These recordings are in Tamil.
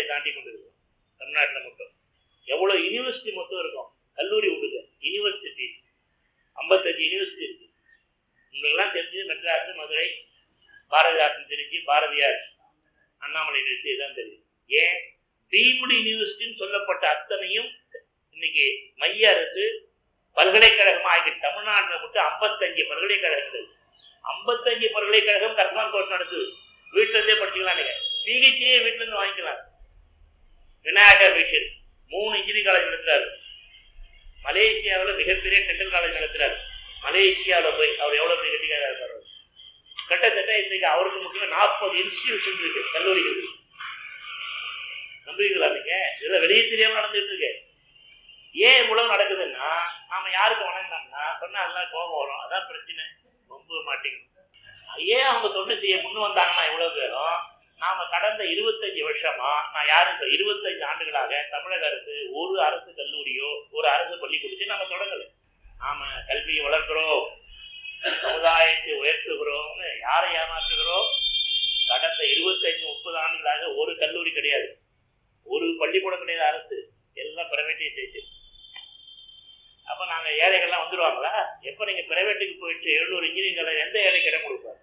தலைமுறை தாண்டி கொண்டிருக்கும். தமிழ்நாட்டில் மட்டும் எவ்வளவு யூனிவர்சிட்டி மொத்தம் இருக்கும், கல்லூரி விடுங்க, யூனிவர்சிட்டி 55 யூனிவர்சிட்டி இருக்கு. உங்களுக்கெல்லாம் தெரிஞ்சது மெட்ராஸ், மதுரை, பாரதிதாசன் திருச்சி, பாரதியார், அண்ணாமலை யூனிவர்சிட்டி தான் தெரியும். ஏன் டீம்டு யூனிவர்சிட்டின்னு சொல்லப்பட்ட அத்தனையும் இன்னைக்கு மைய அரசு பல்கலைக்கழகமா ஆகிட்டு. தமிழ்நாட்டில் மட்டும் 55 பல்கலைக்கழகங்கள், 55 பல்கலைக்கழகம் கர்மான் கோர்ஸ் நடத்துது. வீட்டுல இருந்தே படிச்சுக்கலாம். நீங்க பிஹெச்டியே வீட்டுல இருந்து வாங்கிக்கலாம். விநாயகர் விஷன் 3 இன்ஜினியரிங் காலேஜ் நடத்துறாரு. மலேசியாவில் மிகப்பெரிய டென்டல் காலேஜ் நடத்துறாரு. மலேசியாவில் போய் அவர் எவ்வளவு பெரிய கட்டிக்காரா இருப்பாரு. கிட்டத்தட்ட இன்னைக்கு அவருக்கு முக்கியம் 40 இன்ஸ்டிடியூஷன் இருக்கு, கல்லூரிகள். நம்புவீங்களா நீங்க? இதெல்லாம் வெளியே தெரியாம நடந்துட்டு இருக்கு. ஏன் இவ்வளவு நடக்குதுன்னா, நாம யாருக்கு வணங்கினோம்னா சொன்னா அதெல்லாம் கோபம் வரும். அதான் பிரச்சனை, ரொம்ப மாட்டேங்குது. ஏன் அவங்க தொண்டு செய்ய முன்னு வந்தாங்கன்னா இவ்வளவு பேரும், நாம கடந்த 25 வருஷமா, நான் யாரும் 25 ஆண்டுகளாக தமிழக அரசு ஒரு அரசு கல்லூரியோ ஒரு அரசு பள்ளிக்கூடத்தையும் நாம தொடங்கல. நாம கல்வியை வளர்க்கிறோம், சமுதாயத்தை உயர்த்துகிறோம்னு யாரை ஏமாற்றுகிறோம்? கடந்த 25-30 ஆண்டுகளாக ஒரு கல்லூரி கிடையாது, ஒரு பள்ளிக்கூடம் கிடையாது அரசு, எல்லாம் பிரைவேட்டைசேஷன். அப்ப நாங்க ஏழைகள்லாம் வந்துருவாங்களா? எப்ப நீங்க பிரைவேட்டுக்கு போயிட்டு 700 இன்ஜினியரிங் காலேஜ் எந்த ஏழைக்கு இடம் கொடுப்பாரு?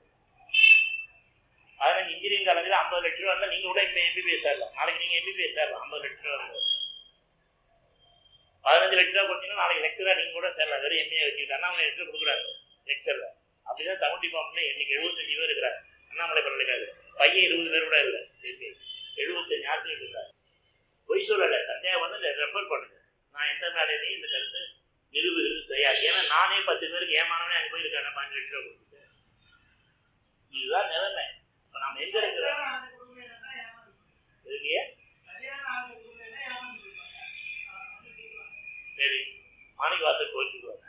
15 இன்ஜினியரிங் காலேஜ்ல 50 லட்சம் ரூபா இருந்தா நீங்க கூட எம்பிபிஎஸ் சேரலாம். நாளைக்கு நீங்க எம்பிபிஎஸ் சேரலாம். 50 லட்சம் ரூபா இருக்கும். 15 லட்சம் ரூபா கொடுத்தீங்கன்னா நாளைக்கு லெக்சரா நீங்க கூட சேரலாம். வெறும் எம்ஏ வச்சுக்கிட்டு அண்ணாமலை லெக்சர் கொடுக்குறாங்க லெக்சர்ல. அப்படிதான் தமிழ் டிபார்ட்மெண்ட்ல இன்னைக்கு 75 பேர் இருக்கிறாங்க. அண்ணாமலை பல்கலைக்கழகம் பையன் 20 பேர் கூட இல்லை, 75 ஆசிரியர் இருக்காரு. பொய் சொல்லல, சந்தேகம் வந்து ரெஃபர் பண்ணுங்க. நான் எந்த மேடையிலையும் இந்த கருத்து நிறுவுகிறது தயார். ஏன்னா நானே 10 பேருக்கு ஏமானவனே அங்கே போயிருக்காங்க 15 லட்சம் ரூபா கொடுத்துட்டு. இதுதான் நிலைமை. இப்ப நாம எங்க இருக்கிறோம்? சரி, மாணிக்கவாசர் கோச்சுக்குவாங்க.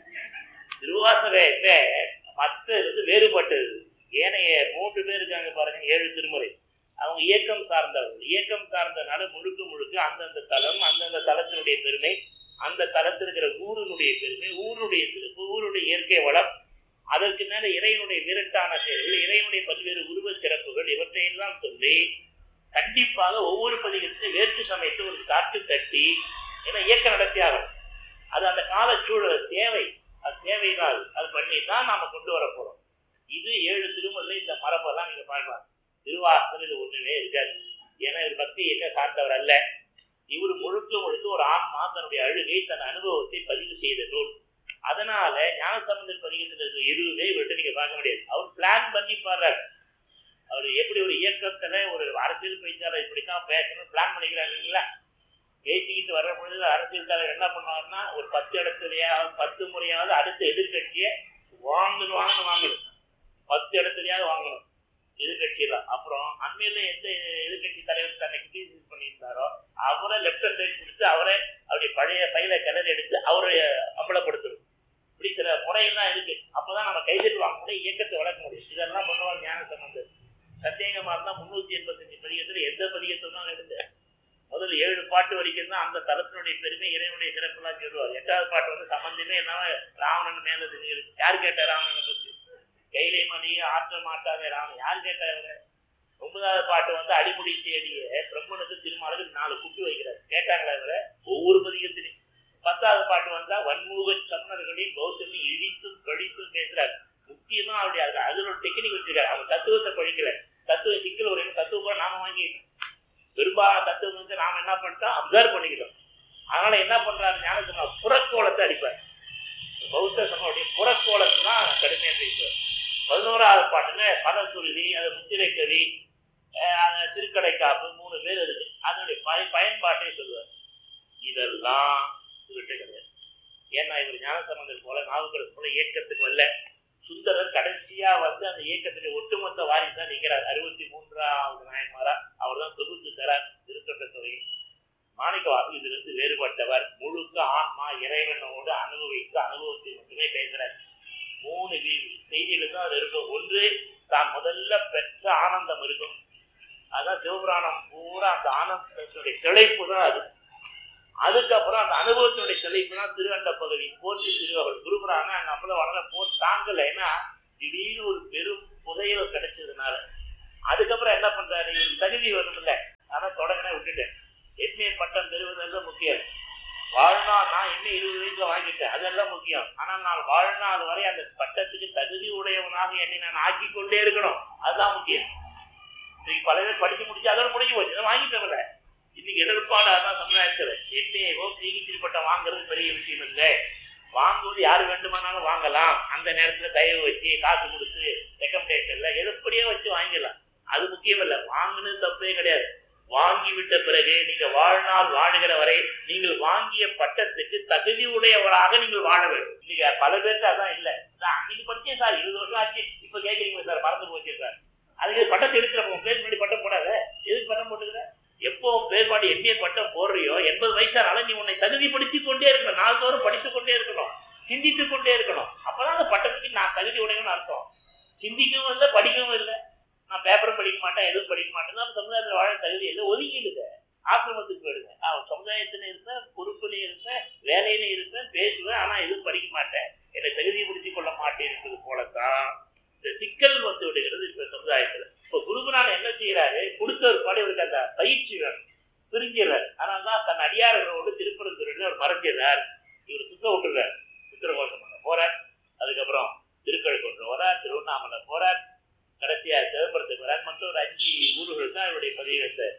திருவாசகத்தை மற்ற இருந்து வேறுபட்டது. ஏனைய 3 பேர் இருக்காங்க பாருங்க, 7 திருமுறை. அவங்க இயக்கம் சார்ந்தவர்கள். இயக்கம் சார்ந்தனால முழுக்க முழுக்க அந்தந்த தலம், அந்தந்த தலத்தினுடைய பெருமை, அந்த தலத்தில் இருக்கிற ஊருடைய பெருமை, ஊருடைய சிறப்பு, ஊருடைய இயற்கை வளம், அதற்கு மேல இறைவனுடைய விரட்டான செயல்கள், இறைவனுடைய பல்வேறு உருவ சிறப்புகள், இவற்றையெல்லாம் சொல்லி கண்டிப்பாக ஒவ்வொரு பதிகத்திலும் வேற்று சமயத்தை ஒரு காட்டு தட்டி, ஏன்னா இயக்க நடத்தியாகும். அது அந்த கால சூழல் தேவை, அது தேவைதான். அது பண்ணிதான் நாம கொண்டு வர போறோம். இது 7 திருமுறையில இந்த மரபெல்லாம் நீங்க பார்க்கலாம். திருவாசகர் இது ஒண்ணுமே இருக்காது. ஏன்னா இவர் பக்தி என்ன சார்ந்தவர் அல்ல. இவர் முழுக்க முழுக்க ஒரு ஆன்மா தன்னுடைய அழுகை, தன் அனுபவத்தை பதிவு செய்த நூல். அதனால ஞானசம்பந்தர் பதிகத்தில் இருக்க 20 இவர்கிட்ட நீங்க பார்க்க முடியாது. அவர் பிளான் பண்ணி பாடுறாரு. அவர் எப்படி ஒரு இயக்கத்துல ஒரு அரசியல் பேச்சாளர் இப்படித்தான் பேசணும் பிளான் பண்ணிக்கிறாரு இல்லைங்களா? பேசிக்கிட்டு வர்ற பொழுது அரசியல்காரர் என்ன பண்ணுவாருன்னா, ஒரு 10 இடத்துலயாவது 10 முறையாவது அடுத்த எதிர்கட்சியை வாங்கணும். 10 இடத்துலயாவது வாங்கணும் எதிர்கட்சியெல்லாம். அப்புறம் அண்மையில எந்த எதிர்கட்சி தலைவர் தன்னை கிரிட்டிசைஸ் பண்ணியிருந்தாரோ அவரை லெப்ட் சைட் கொடுத்து அவரை அவருடைய பழைய பையில கிளறி எடுத்து அவரை அம்பலப்படுத்தணும். இப்படி சில முறையெல்லாம் இருக்கு. அப்பதான் நம்ம கைதட்டி வாங்க முடியும், இயக்கத்தை வளர்க்க முடியும். இதெல்லாம் பண்ணுவாங்க ஞானசம்பந்தர். சத்தியங்கமா இருந்தா 385 பதிகத்துல எந்த பதிகத்தான் இருந்து முதல்ல 7 பாட்டு வரைக்கும் தான் அந்த தலத்தினுடைய பெருமை, இறைவனுடைய சிறப்புலாம் சொல்லுவார். 8வது பாட்டு வந்து சம்பந்தமே என்ன, ராவணன் மேல நீர். யார் கேட்ட ராவணனை பற்றி? கைலை மணியை ஆற்ற மாட்டாத ராவணன் யார் கேட்டாங்க? 9வது பாட்டு வந்து அடிமுடி தேடிய பிரம்மனுக்கு திருமாலுக்கு 4 குட்டி வைக்கிறார். கேட்டாங்களா இவரை? ஒவ்வொரு பதிகத்திலையும். 10வது பாட்டு வந்தா வன்முக சமணர்களின் பௌத்தத்தை இழித்தும் கழித்தும் பேசுறாரு. முக்கியமா அவருடைய அதுல ஒரு டெக்னிக் வச்சிருக்காரு. அவங்க தத்துவத்தை படிக்கல, தத்துவ சிக்கல் ஒரு தத்துவம் நாம வாங்கிட்டோம். பெரும்பாலான தத்துவம் வந்து நாம என்ன பண்ணிட்டோம், அப்சர்வ் பண்ணிக்கிட்டோம். அதனால என்ன பண்றாரு ஞானசம்பந்தர், புறக்கோளத்தை அடிப்பார். பௌத்த சமனுடைய புறக்கோளத்தை தான் கடுமையா பேசுவார். 11வது பாட்டுல பல சுருதி, அது முத்திரை கவி, திருக்கடை காப்பு 3 பேர் இருக்கு. அதனுடைய பயன்பாட்டை சொல்லுவார். இதெல்லாம் இவர்கிட்ட கிடையாது. ஏன்னா இவர் ஞானசம்பந்தர் போல நாவுக்கரசர் போல இயக்கத்துக்கு வரல. சுந்தரர் கடைசியா வந்து அந்த இயக்கத்துடைய ஒட்டுமொத்த வாரிசு தான் நிற்கிறார். 63வது நாயன்மாரா அவர் தான் தொகுத்து தரார் திருத்தொண்ட தொகையை. மாணிக்கவாசகர் இதிலிருந்து வேறுபட்டவர். முழுக்க ஆன்மா இறைவனோடு அனுபவித்து அனுபவத்தை மட்டுமே பேசுறார். 3 செய்திகள் தான் அது இருக்கும். ஒன்று, தான் முதல்ல பெற்ற ஆனந்தம் இருக்கும். அதான் சிவபுராணம் பூரா அந்த ஆனந்தத்தினுடைய திளைப்பு தான் அது. அதுக்கப்புறம் அந்த அனுபவத்தினுடைய தெளிப்பு தான் திருவண்ட பகுதி போற்றி திருவர்கள் குருபுரான அங்க அப்பதான் வளர தாங்கல. ஏன்னா திடீர்னு ஒரு பெரும் புதையல் கிடைச்சதுனால அதுக்கப்புறம் என்ன பண்றாரு, இவருக்கு தகுதி வரும்ல, ஆனா தொடங்கின விட்டு நான் என்ன 20 வயசுல வாங்கிட்டேன், அதெல்லாம் முக்கியம். ஆனால் நான் வாழ்நாள் வரை அந்த பட்டத்துக்கு தகுதி உடையவனாக என்னை நான் ஆக்கி கொண்டே இருக்கணும், அதுதான் முக்கியம். இன்னைக்கு பல பேர் படிச்சு முடிச்சு அதோட முடிஞ்சு போச்சு, வாங்கிட்டவங்க. இன்னைக்கு எதிர்ப்பாடு அதான் சமுதாயத்துல என்ஏஓ பிஹெச்டி பட்டம் வாங்குறது பெரிய விஷயம் இல்லை. வாங்குவது யாரு வேண்டுமானாலும் வாங்கலாம். அந்த நேரத்துல தயவு வச்சு காசு கொடுத்து ரெக்கமெண்டேஷன்ல எப்படியே வச்சு வாங்கிடலாம், அது முக்கியம் இல்லை. வாங்கினது தப்பே கிடையாது. வாங்கிவிட்ட பிறகு நீங்க வாழ்நாள் வாழுகிற வரை நீங்கள் வாங்கிய பட்டத்துக்கு தகுதி உடையவராக நீங்கள் வாழ வேண்டும். இன்னைக்கு பல பேருக்கு அதான் இல்லை. அன்னைக்கு படிச்சேன் சார், 20 வருஷம் ஆச்சு, இப்ப கேட்கறீங்க சார், மறந்து போச்சு சார். அதுக்கு பட்டத்தை எடுக்கிறப்ப பேர் முன்னாடி பட்டம் போடாத, எதுக்கு பட்டம் போட்டுக்கிற? எப்போ பேர்பாடு எண்ணெய பட்டம் போடுறியோ 80 வயசானால நீ உன்னை தகுதிப்படுத்திக் கொண்டே இருக்கணும். நாள்தோறும் படித்துக் கொண்டே இருக்கணும், சிந்தித்துக் கொண்டே இருக்கணும். அப்பதான் அந்த பட்டத்துக்கு நான் தகுதி உடையவன்னு அர்த்தம். சிந்திக்கவும் இல்லை, படிக்கவும் இல்லை. நான் பேப்பரும் படிக்க மாட்டேன், எதுவும் படிக்க மாட்டேன், நம்ம சமுதாயத்தில் வாழ தகுதி இல்லை, ஒதுக்கிடுங்க, ஆசிரமத்துக்கு போயிடுங்க. நான் சமுதாயத்திலும் இருப்பேன், பொறுப்புலையும் இருப்பேன், வேலையிலும் இருப்பேன், பேசுவேன், ஆனா எதுவும் படிக்க மாட்டேன், என்னை தகுதிப்படுத்திக் கொள்ள மாட்டேன் என்பது போலத்தான் இந்த சிக்கல் வந்து விடுகிறது இப்ப சமுதாயத்துல. இப்ப குருகுநாதன் என்ன செய்யறாரு, கொடுத்த ஒரு பாடு இவருக்கு அந்த பயிற்சி வேணும், பிரிஞ்சிடறார். அதனால்தான் தன் அடியார்களோடு திருப்பரங்குன்றில் அவர் மறைஞ்சிடறார். இவர் சுத்த விட்டுறார், உத்தரகோசம் பண்ண போறார், அதுக்கப்புறம் திருக்கழுக்குன்றம் வரார், திருவண்ணாமலை போறார், கடைசியா சிதம்பரத்துக்கு வரார். மற்ற ஒரு 5 ஊர்கள் தான் இவருடைய பதிவு.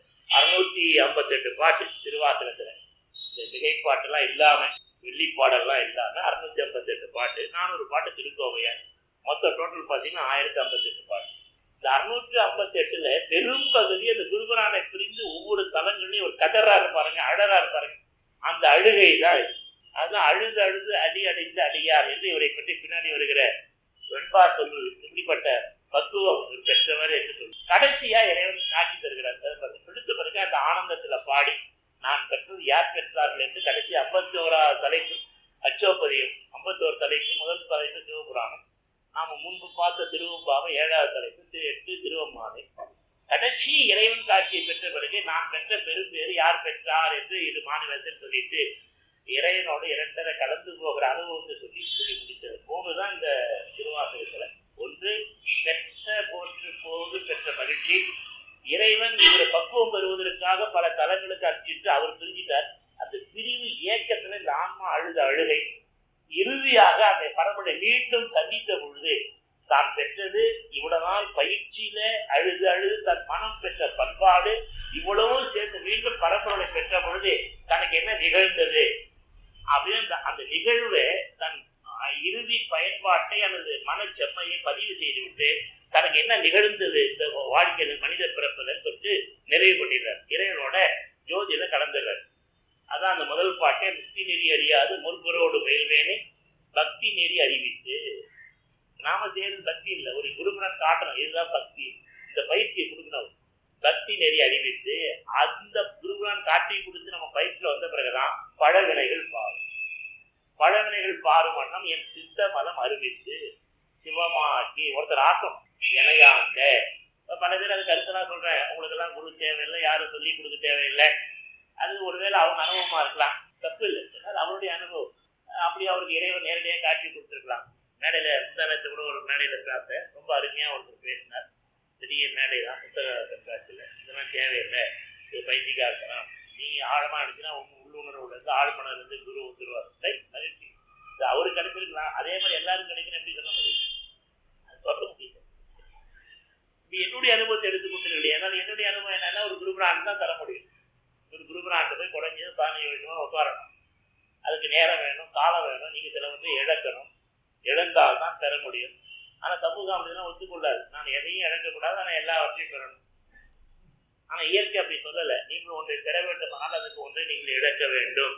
658 பாட்டு திருவாசகத்துல, இந்த மிகைப்பாட்டெல்லாம் இல்லாம, வெள்ளிப்பாடெல்லாம் இல்லாம 658 பாட்டு, 400 பாட்டு திருக்கோவையார். மொத்த டோட்டல் பாத்தீங்கன்னா 1058 பாட்டு. இந்த 658ல பெரும் பகுதி அந்த குருகுரானை பிரிந்து ஒவ்வொரு தலங்களையும் ஒரு கதரா இருப்பாருங்க, அழறா இருப்பாருங்க. அந்த அழுகை தான் இது. அதுதான் அழுது அழுது அடி அடைந்து அடியார் என்று இவரை பற்றி பின்னாடி வருகிற வெண்பா சொல்வது. இப்படிப்பட்ட பக்குவம் பெற்றவர் என்று சொல்லி கடைசியா இறைவன் காட்சி தருகிறார். பிடித்த பிறகு அந்த ஆனந்தத்துல பாடி நான் பெற்றது யார் பெற்றார்கள் என்று கடைசி 51வது தலைப்பு அச்சோப்பதியம், 51 தலைப்பு. முதல் தலைப்பு சிவபுராணம், நாம முன்பு பார்த்த திருவம்பாவை 7வது தலைப்பு 8 திருவம்மாவை. கடைசி இறைவன் காட்சியை பெற்ற பிறகு நான் பெற்ற பெரும்பேறு யார் பெற்றார் என்று இது மாநிலத்தில் சொல்லிட்டு இறைவனோடு 2 கலந்து போகிற அனுபவத்தை சொல்லி முடித்தது. 3 தான் இந்த திருவாசகத்துல. ஒன்று, பெற்ற போற்று போது பெற்ற மகிழ்ச்சி. இறைவன் இவரை பக்குவம் பெறுவதற்காக பல தலங்களுக்கு அர்ச்சிட்டு அவர் பிரிஞ்சிட்டார். அந்த பிரிவு இயக்கத்துல இந்த ஆன்மா அழுத அழுகை. இறுதியாக அந்த பரம்பரை மீண்டும் சந்தித்த பொழுது தான் பெற்றது இவ்வளவு நாள் பயிற்சியில அழுது அழுது தன் மனம் பெற்ற பண்பாடு இவ்வளவும் சேர்த்து மீண்டும் பரம்பரை பெற்ற பொழுது தனக்கு என்ன நிகழ்ந்தது அப்படின்னு அந்த நிகழ்வை தன் இறுதி பயன்பாட்டை அல்லது மனச்செம்மையை பதிவு செய்துவிட்டு தனக்கு என்ன நிகழ்ந்தது இந்த வாழ்க்கையில் மனித பிறப்புல சொல்லிட்டு நிறைவு பண்ணிடுறார். இறைவனோட ஜோதியில கலந்துடுறார். அதான் அந்த முதல் பாட்டை முக்தி நெறி அறியாது முற்புறோடு பயில்வேனே பக்தி நெறி அறிவித்து. நாம செய்யறது பக்தி இல்லை, ஒரு குருகுணம் காட்டணும், இதுதான் பக்தி. இந்த பயிற்சியை கொடுக்கணும், பக்தி நெறி அறிவித்து அந்த குருகுணம் காட்டி கொடுத்து நம்ம பயிற்சியில வந்த பிறகுதான் பழவினைகள் பாரும். பழவினைகள் பாரும் வண்ணம் என் சித்த மதம் அறிவித்து சிவமாக்கி ஒருத்தர் ஆக்கம் இணையாங்க. பல பேர் அது கருத்தெல்லாம் சொல்றேன், உங்களுக்கு எல்லாம் குரு தேவையில்லை, யாரும் சொல்லி கொடுக்க தேவையில்லை. அது ஒருவேளை அவங்க அனுபவமா இருக்கலாம், தப்பு இல்லை, அது அவருடைய அனுபவம். அப்படி அவருக்கு இறைவன் நேரடியாக காட்சி கொடுத்துருக்கலாம். மேடையில முந்தானத்தை கூட ஒரு மேடையில பார்த்தேன், ரொம்ப அருமையா ஒருத்தர் பேசினார். பெரிய மேடை தான், புத்தக கண்காட்சியில. இதெல்லாம் தேவையில்லை, இது பைத்தியக்கா இருக்கலாம், நீ ஆழமா அடிச்சுன்னா உள்ளுணர்வுல இருந்து ஆழ்மனதுல இருந்து குரு வந்துருவார். மகிழ்ச்சி இது அவரு கிடைச்சிருக்கலாம், அதே மாதிரி எல்லாரும் கிடைக்கணும் எப்படி சொல்ல முடியும்? அது சொல்ல முடியும். இப்ப என்னுடைய அனுபவத்தை எடுத்துக்கொண்டு, ஏன்னா என்னுடைய அனுபவம் என்னன்னா ஒரு குருபிராண்டு தான் தர முடியும். ஒரு குருபிராண்டு போய் குறைஞ்சு 15 வருஷமா உட்காரணும், அதுக்கு நேரம் வேணும், காலம் வேணும், நீங்க சில வந்து இழக்கணும், இழந்தால்தான் பெற முடியும். ஆனா சமூகம் அப்படின்னா ஒத்துக்கொள்ளாது. நான் எதையும் இழக்கக்கூடாது, ஆனா எல்லாவற்றையும் பெறணும். ஆனா இயற்கை அப்படி சொல்லல. நீங்கள் ஒன்றை பெற வேண்டுமானால் அதுக்கு ஒன்றை நீங்கள் இழக்க வேண்டும்.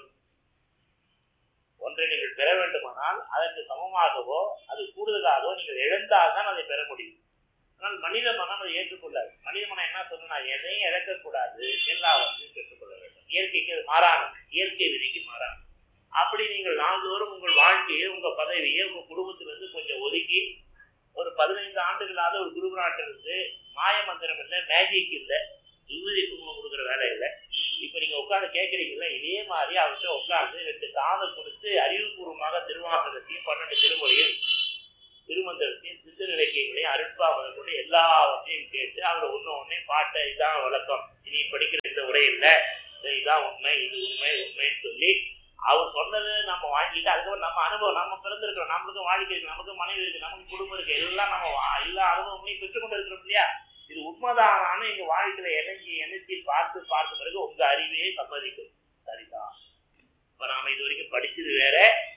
ஒன்றை நீங்கள் பெற வேண்டுமானால் அதற்கு சமமாகவோ அது கூடுதலாகவோ நீங்கள் இழந்தால்தான் அதை பெற முடியும். ஆனால் மனித மனம் அதை ஏற்றுக்கொள்ளாது. மனித மனம் என்ன சொல்லணும், நான் எதையும் இழக்கக்கூடாது, எல்லாவற்றையும் பெற்றுக்கொள்ள வேண்டும். இயற்கைக்கு அது மாறானது, இயற்கை விதிக்கு மாறானது. அப்படி நீங்கள் நாள்தோறும் உங்கள் வாழ்க்கையை, உங்க பதவியை, உங்க குடும்பத்திலிருந்து கொஞ்சம் ஒதுக்கி ஒரு 15 ஆண்டுகளாக ஒரு குருநாட்டிலிருந்து மாய மந்திரம் இல்லை, மேஜிக் இல்லை, விபூதி குங்குமம் கொடுக்குற வேலை இல்லை. இப்ப நீங்க உட்காந்து கேட்கறீங்களா, இதே மாதிரி அவர்கிட்ட உட்காந்து 2 காதல் கொடுத்து அறிவுபூர்வமாக திருவாசகத்தையும் 12 திருமொழியும் திருமந்திரத்தையும் சித்திர இலக்கியங்களையும் அருட்பாவனை கொண்டு எல்லாவற்றையும் கேட்டு அவர் ஒன்னே பாட்டை இதான் வழக்கம், இனி படிக்கிற இந்த உரை இல்லை, இதான் உண்மை, இது உண்மை உண்மைன்னு சொல்லி அவர் சொன்னதை நம்ம வாங்கிட்டு அதுக்கப்புறம் நம்ம அனுபவம், நம்ம பிறந்திருக்கிறோம், நம்மளுக்கு வாழ்க்கை இருக்கு, நமக்கு மனைவி இருக்கு, நமக்கு குடும்பம் இருக்கு, எல்லாம் நம்ம எல்லா அனுபவங்களையும் பெற்றுக்கொண்டு இருக்கிறோம் இல்லையா? இது உண்மைதான எங்க வாழ்க்கையில எனர்ஜி பார்த்து பிறகு உங்க அறிவையே சம்மதிக்கும். சரிதான், இப்ப நாம இது வரைக்கும் படிச்சது வேற,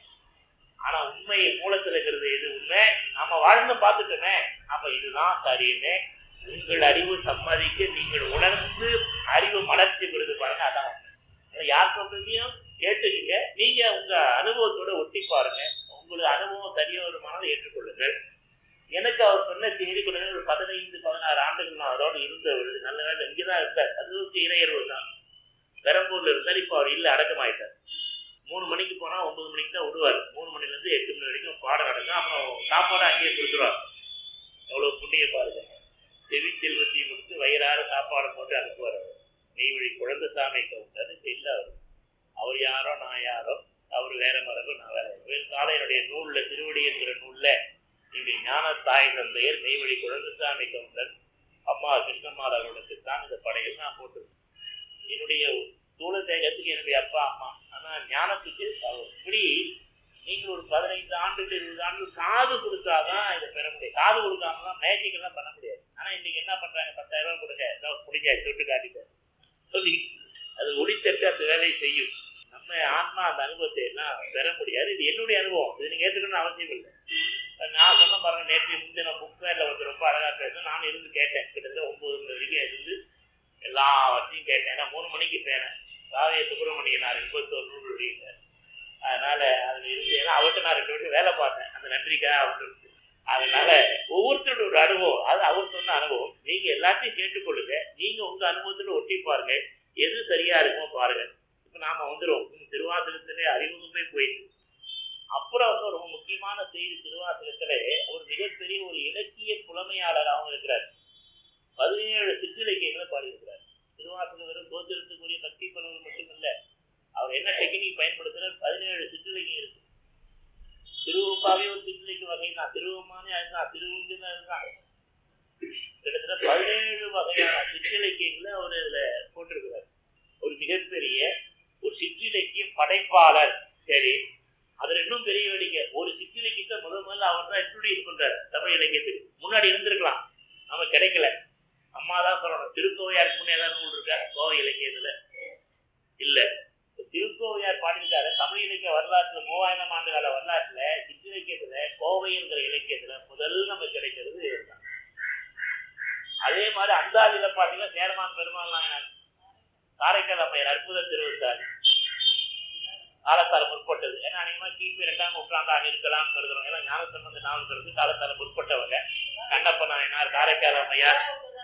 ஆனா உண்மை மூலத்துல இருக்கிறது எது உண்மை நம்ம வாழ்ந்து பார்த்துட்டோமே, அப்ப இதுதான் சரின்னு உங்கள் அறிவு சம்மதிக்க நீங்கள் உணர்ந்து அறிவு மலர்ச்சி விடுது பாருங்க. அதான் யார் சொல்றதையும் கேட்டுக்கீங்க, நீங்க உங்க அனுபவத்தோட ஒட்டி பாருங்க, உங்களுக்கு அனுபவம் சரியா ஒரு மனதை ஏற்றுக்கொள்ளுங்கள். எனக்கு அவர் சொன்ன செய்தி கொள்ள ஒரு 15-16 ஆண்டுகள் நான் அவரோடு இருந்தவர். நல்ல வேலை இங்கதான் இருந்தார், அதுக்கு இறையர்கள் தான் பெரம்பூர்ல இருந்தார். இப்ப அவர் இல்ல, அடக்கமாயிட்டார். 3 மணிக்கு போனா 9 மணிக்கு தான் விடுவார். 3 மணில இருந்து 8 மணி வரைக்கும் பாடம் நடக்கும். அப்புறம் சாப்பாடு அங்கேயே கொடுத்துருவார். எவ்வளவு புண்ணிய பாருங்க, செல்வத்தையும் கொடுத்து வயிறார சாப்பாடு போட்டு அனுப்புவார். நெய்வழி குழந்தைசாமி கவுண்டர் இல்ல, அவர் யாரோ நான் யாரோ, அவர் வேற மரபு நான் வேற மரபு. காலையினுடைய நூல்ல திருவடி என்கிற நூல்ல இங்க ஞான தாய் தந்தையர் நெய்வழி குழந்தைசாமி கவுண்டர் அம்மா கிருஷ்ணம்மாள் அவர்களுக்கு தான் இந்த படையில் நான் போட்டிருக்கேன். என்னுடைய தூள தேகத்துக்கு என்னுடைய அப்பா அம்மா. ஆனா ஞானத்துக்கு இப்படி நீங்கள் ஒரு 15 ஆண்டுகள் 20 ஆண்டுகள் காது கொடுத்தாதான் இதை பெற முடியும். காது கொடுக்காமலாம் மேஜிக் எல்லாம் பண்ண முடியாது. ஆனா இன்னைக்கு என்ன பண்றாங்க, 10,000 ரூபாய் கொடுங்க, முடிஞ்சா தொட்டு காட்டிட்டார் சொல்லி அது ஒளித்தட்டு அந்த வேலையை செய்யும். நம்ம ஆன்மா அந்த அனுபவத்தை எல்லாம் பெற முடியாது. இது என்னுடைய அனுபவம், இது நீங்க ஏற்றுக்கணும்னு அவசியம் இல்லை. நான் சொன்ன பாருங்க, நேற்று முந்தின புக்ல வந்து ரொம்ப அழகா பேசணும். நான் இருந்து கேட்டேன், கிட்டத்தட்ட 9 மணி வரைக்கும் இருந்து எல்லாவற்றையும் கேட்டேன். ஏன்னா 3 மணிக்கு பேனேன். ராவே சுப்பிரமணியனார் 21 நூல் வெளியிட்டார். அதனால அதுல இருந்து, ஏன்னா அவர்கிட்ட நான் 2 வருஷம் வேலை பார்த்தேன், அந்த நன்றிக்காக அவருக்கு. அதனால ஒவ்வொருத்தரோட ஒரு அனுபவம், அது அவர் சொன்ன அனுபவம். நீங்க எல்லாத்தையும் கேட்டுக்கொள்ளுங்க, நீங்க உங்க அனுபவத்துல ஒட்டி பாருங்க, எது சரியா இருக்குமோ பாருங்க. இப்ப நாம வந்துடும் திருவாசகத்திலே அறிமுகமே போயிட்டு, அப்புறம் வந்து ரொம்ப முக்கியமான செய்தி, திருவாசகத்திலே ஒரு மிகப்பெரிய ஒரு இலக்கிய புலமையாளராகவும் இருக்கிறார். 17 சிற்றிலக்கியங்களை பாடியிருக்கிறார். திருவாசகம் வெறும் தோற்றத்துக்குரிய பக்தி பலவர்கள் மட்டும் இல்ல, அவர் என்ன டெக்னிக் பயன்படுத்துறார், 17 சிற்றிலக்கியம் இருக்கு. திருவம்பாவே ஒரு சிற்றிலக்கிய வகை தான், திருவம்மானே அதுதான், திருவுஞ்சுன்னு அதுதான். கிட்டத்தட்ட 17 வகையான சிற்றிலக்கியங்களை அவர் இதுல போட்டிருக்கிறார். ஒரு மிகப்பெரிய ஒரு சிற்றிலக்கிய படைப்பாளர். சரி, அதுல இன்னும் பெரிய வேடிக்கை, ஒரு சிற்றிலக்கியத்தை முதல்ல அவர் தான் இன்ட்ரோடியூஸ் பண்றாரு தமிழ் இலக்கியத்துக்கு. முன்னாடி இருந்திருக்கலாம், நம்ம கிடைக்கல. அம்மா தான் சொல்லணும், திருக்கோவையாருக்கு முன்னே ஏதாவது நூல் இருக்கா கோவை இலக்கியத்துல? இல்ல. திருக்கோவையார் பாடியிருக்காரு தமிழ் இலக்கிய வரலாற்றுல, 3000 ஆண்டு கால வரலாற்றுல சிற்றிலக்கியத்துல கோவை என்கிற இலக்கியத்துல முதல் நம்ம கிடைக்கிறது இதுதான். அதே மாதிரி அந்தாதியில பாத்தீங்கன்னா சேரமான் பெருமாள் நாயனார், காரைக்கால் அம்மையார் அற்புத திருவந்தாதி, காலத்தால முற்பட்டது. ஏன்னா அநேகமா கிபி 2ஆம் நூற்றாண்டாக இருக்கலாம் கருதுறோம். ஏன்னா ஞானசம்பந்த நாவல் காலத்தால முற்பட்டவங்க. கண்ணப்ப நாயனார், காரைக்கால் அம்மையார்,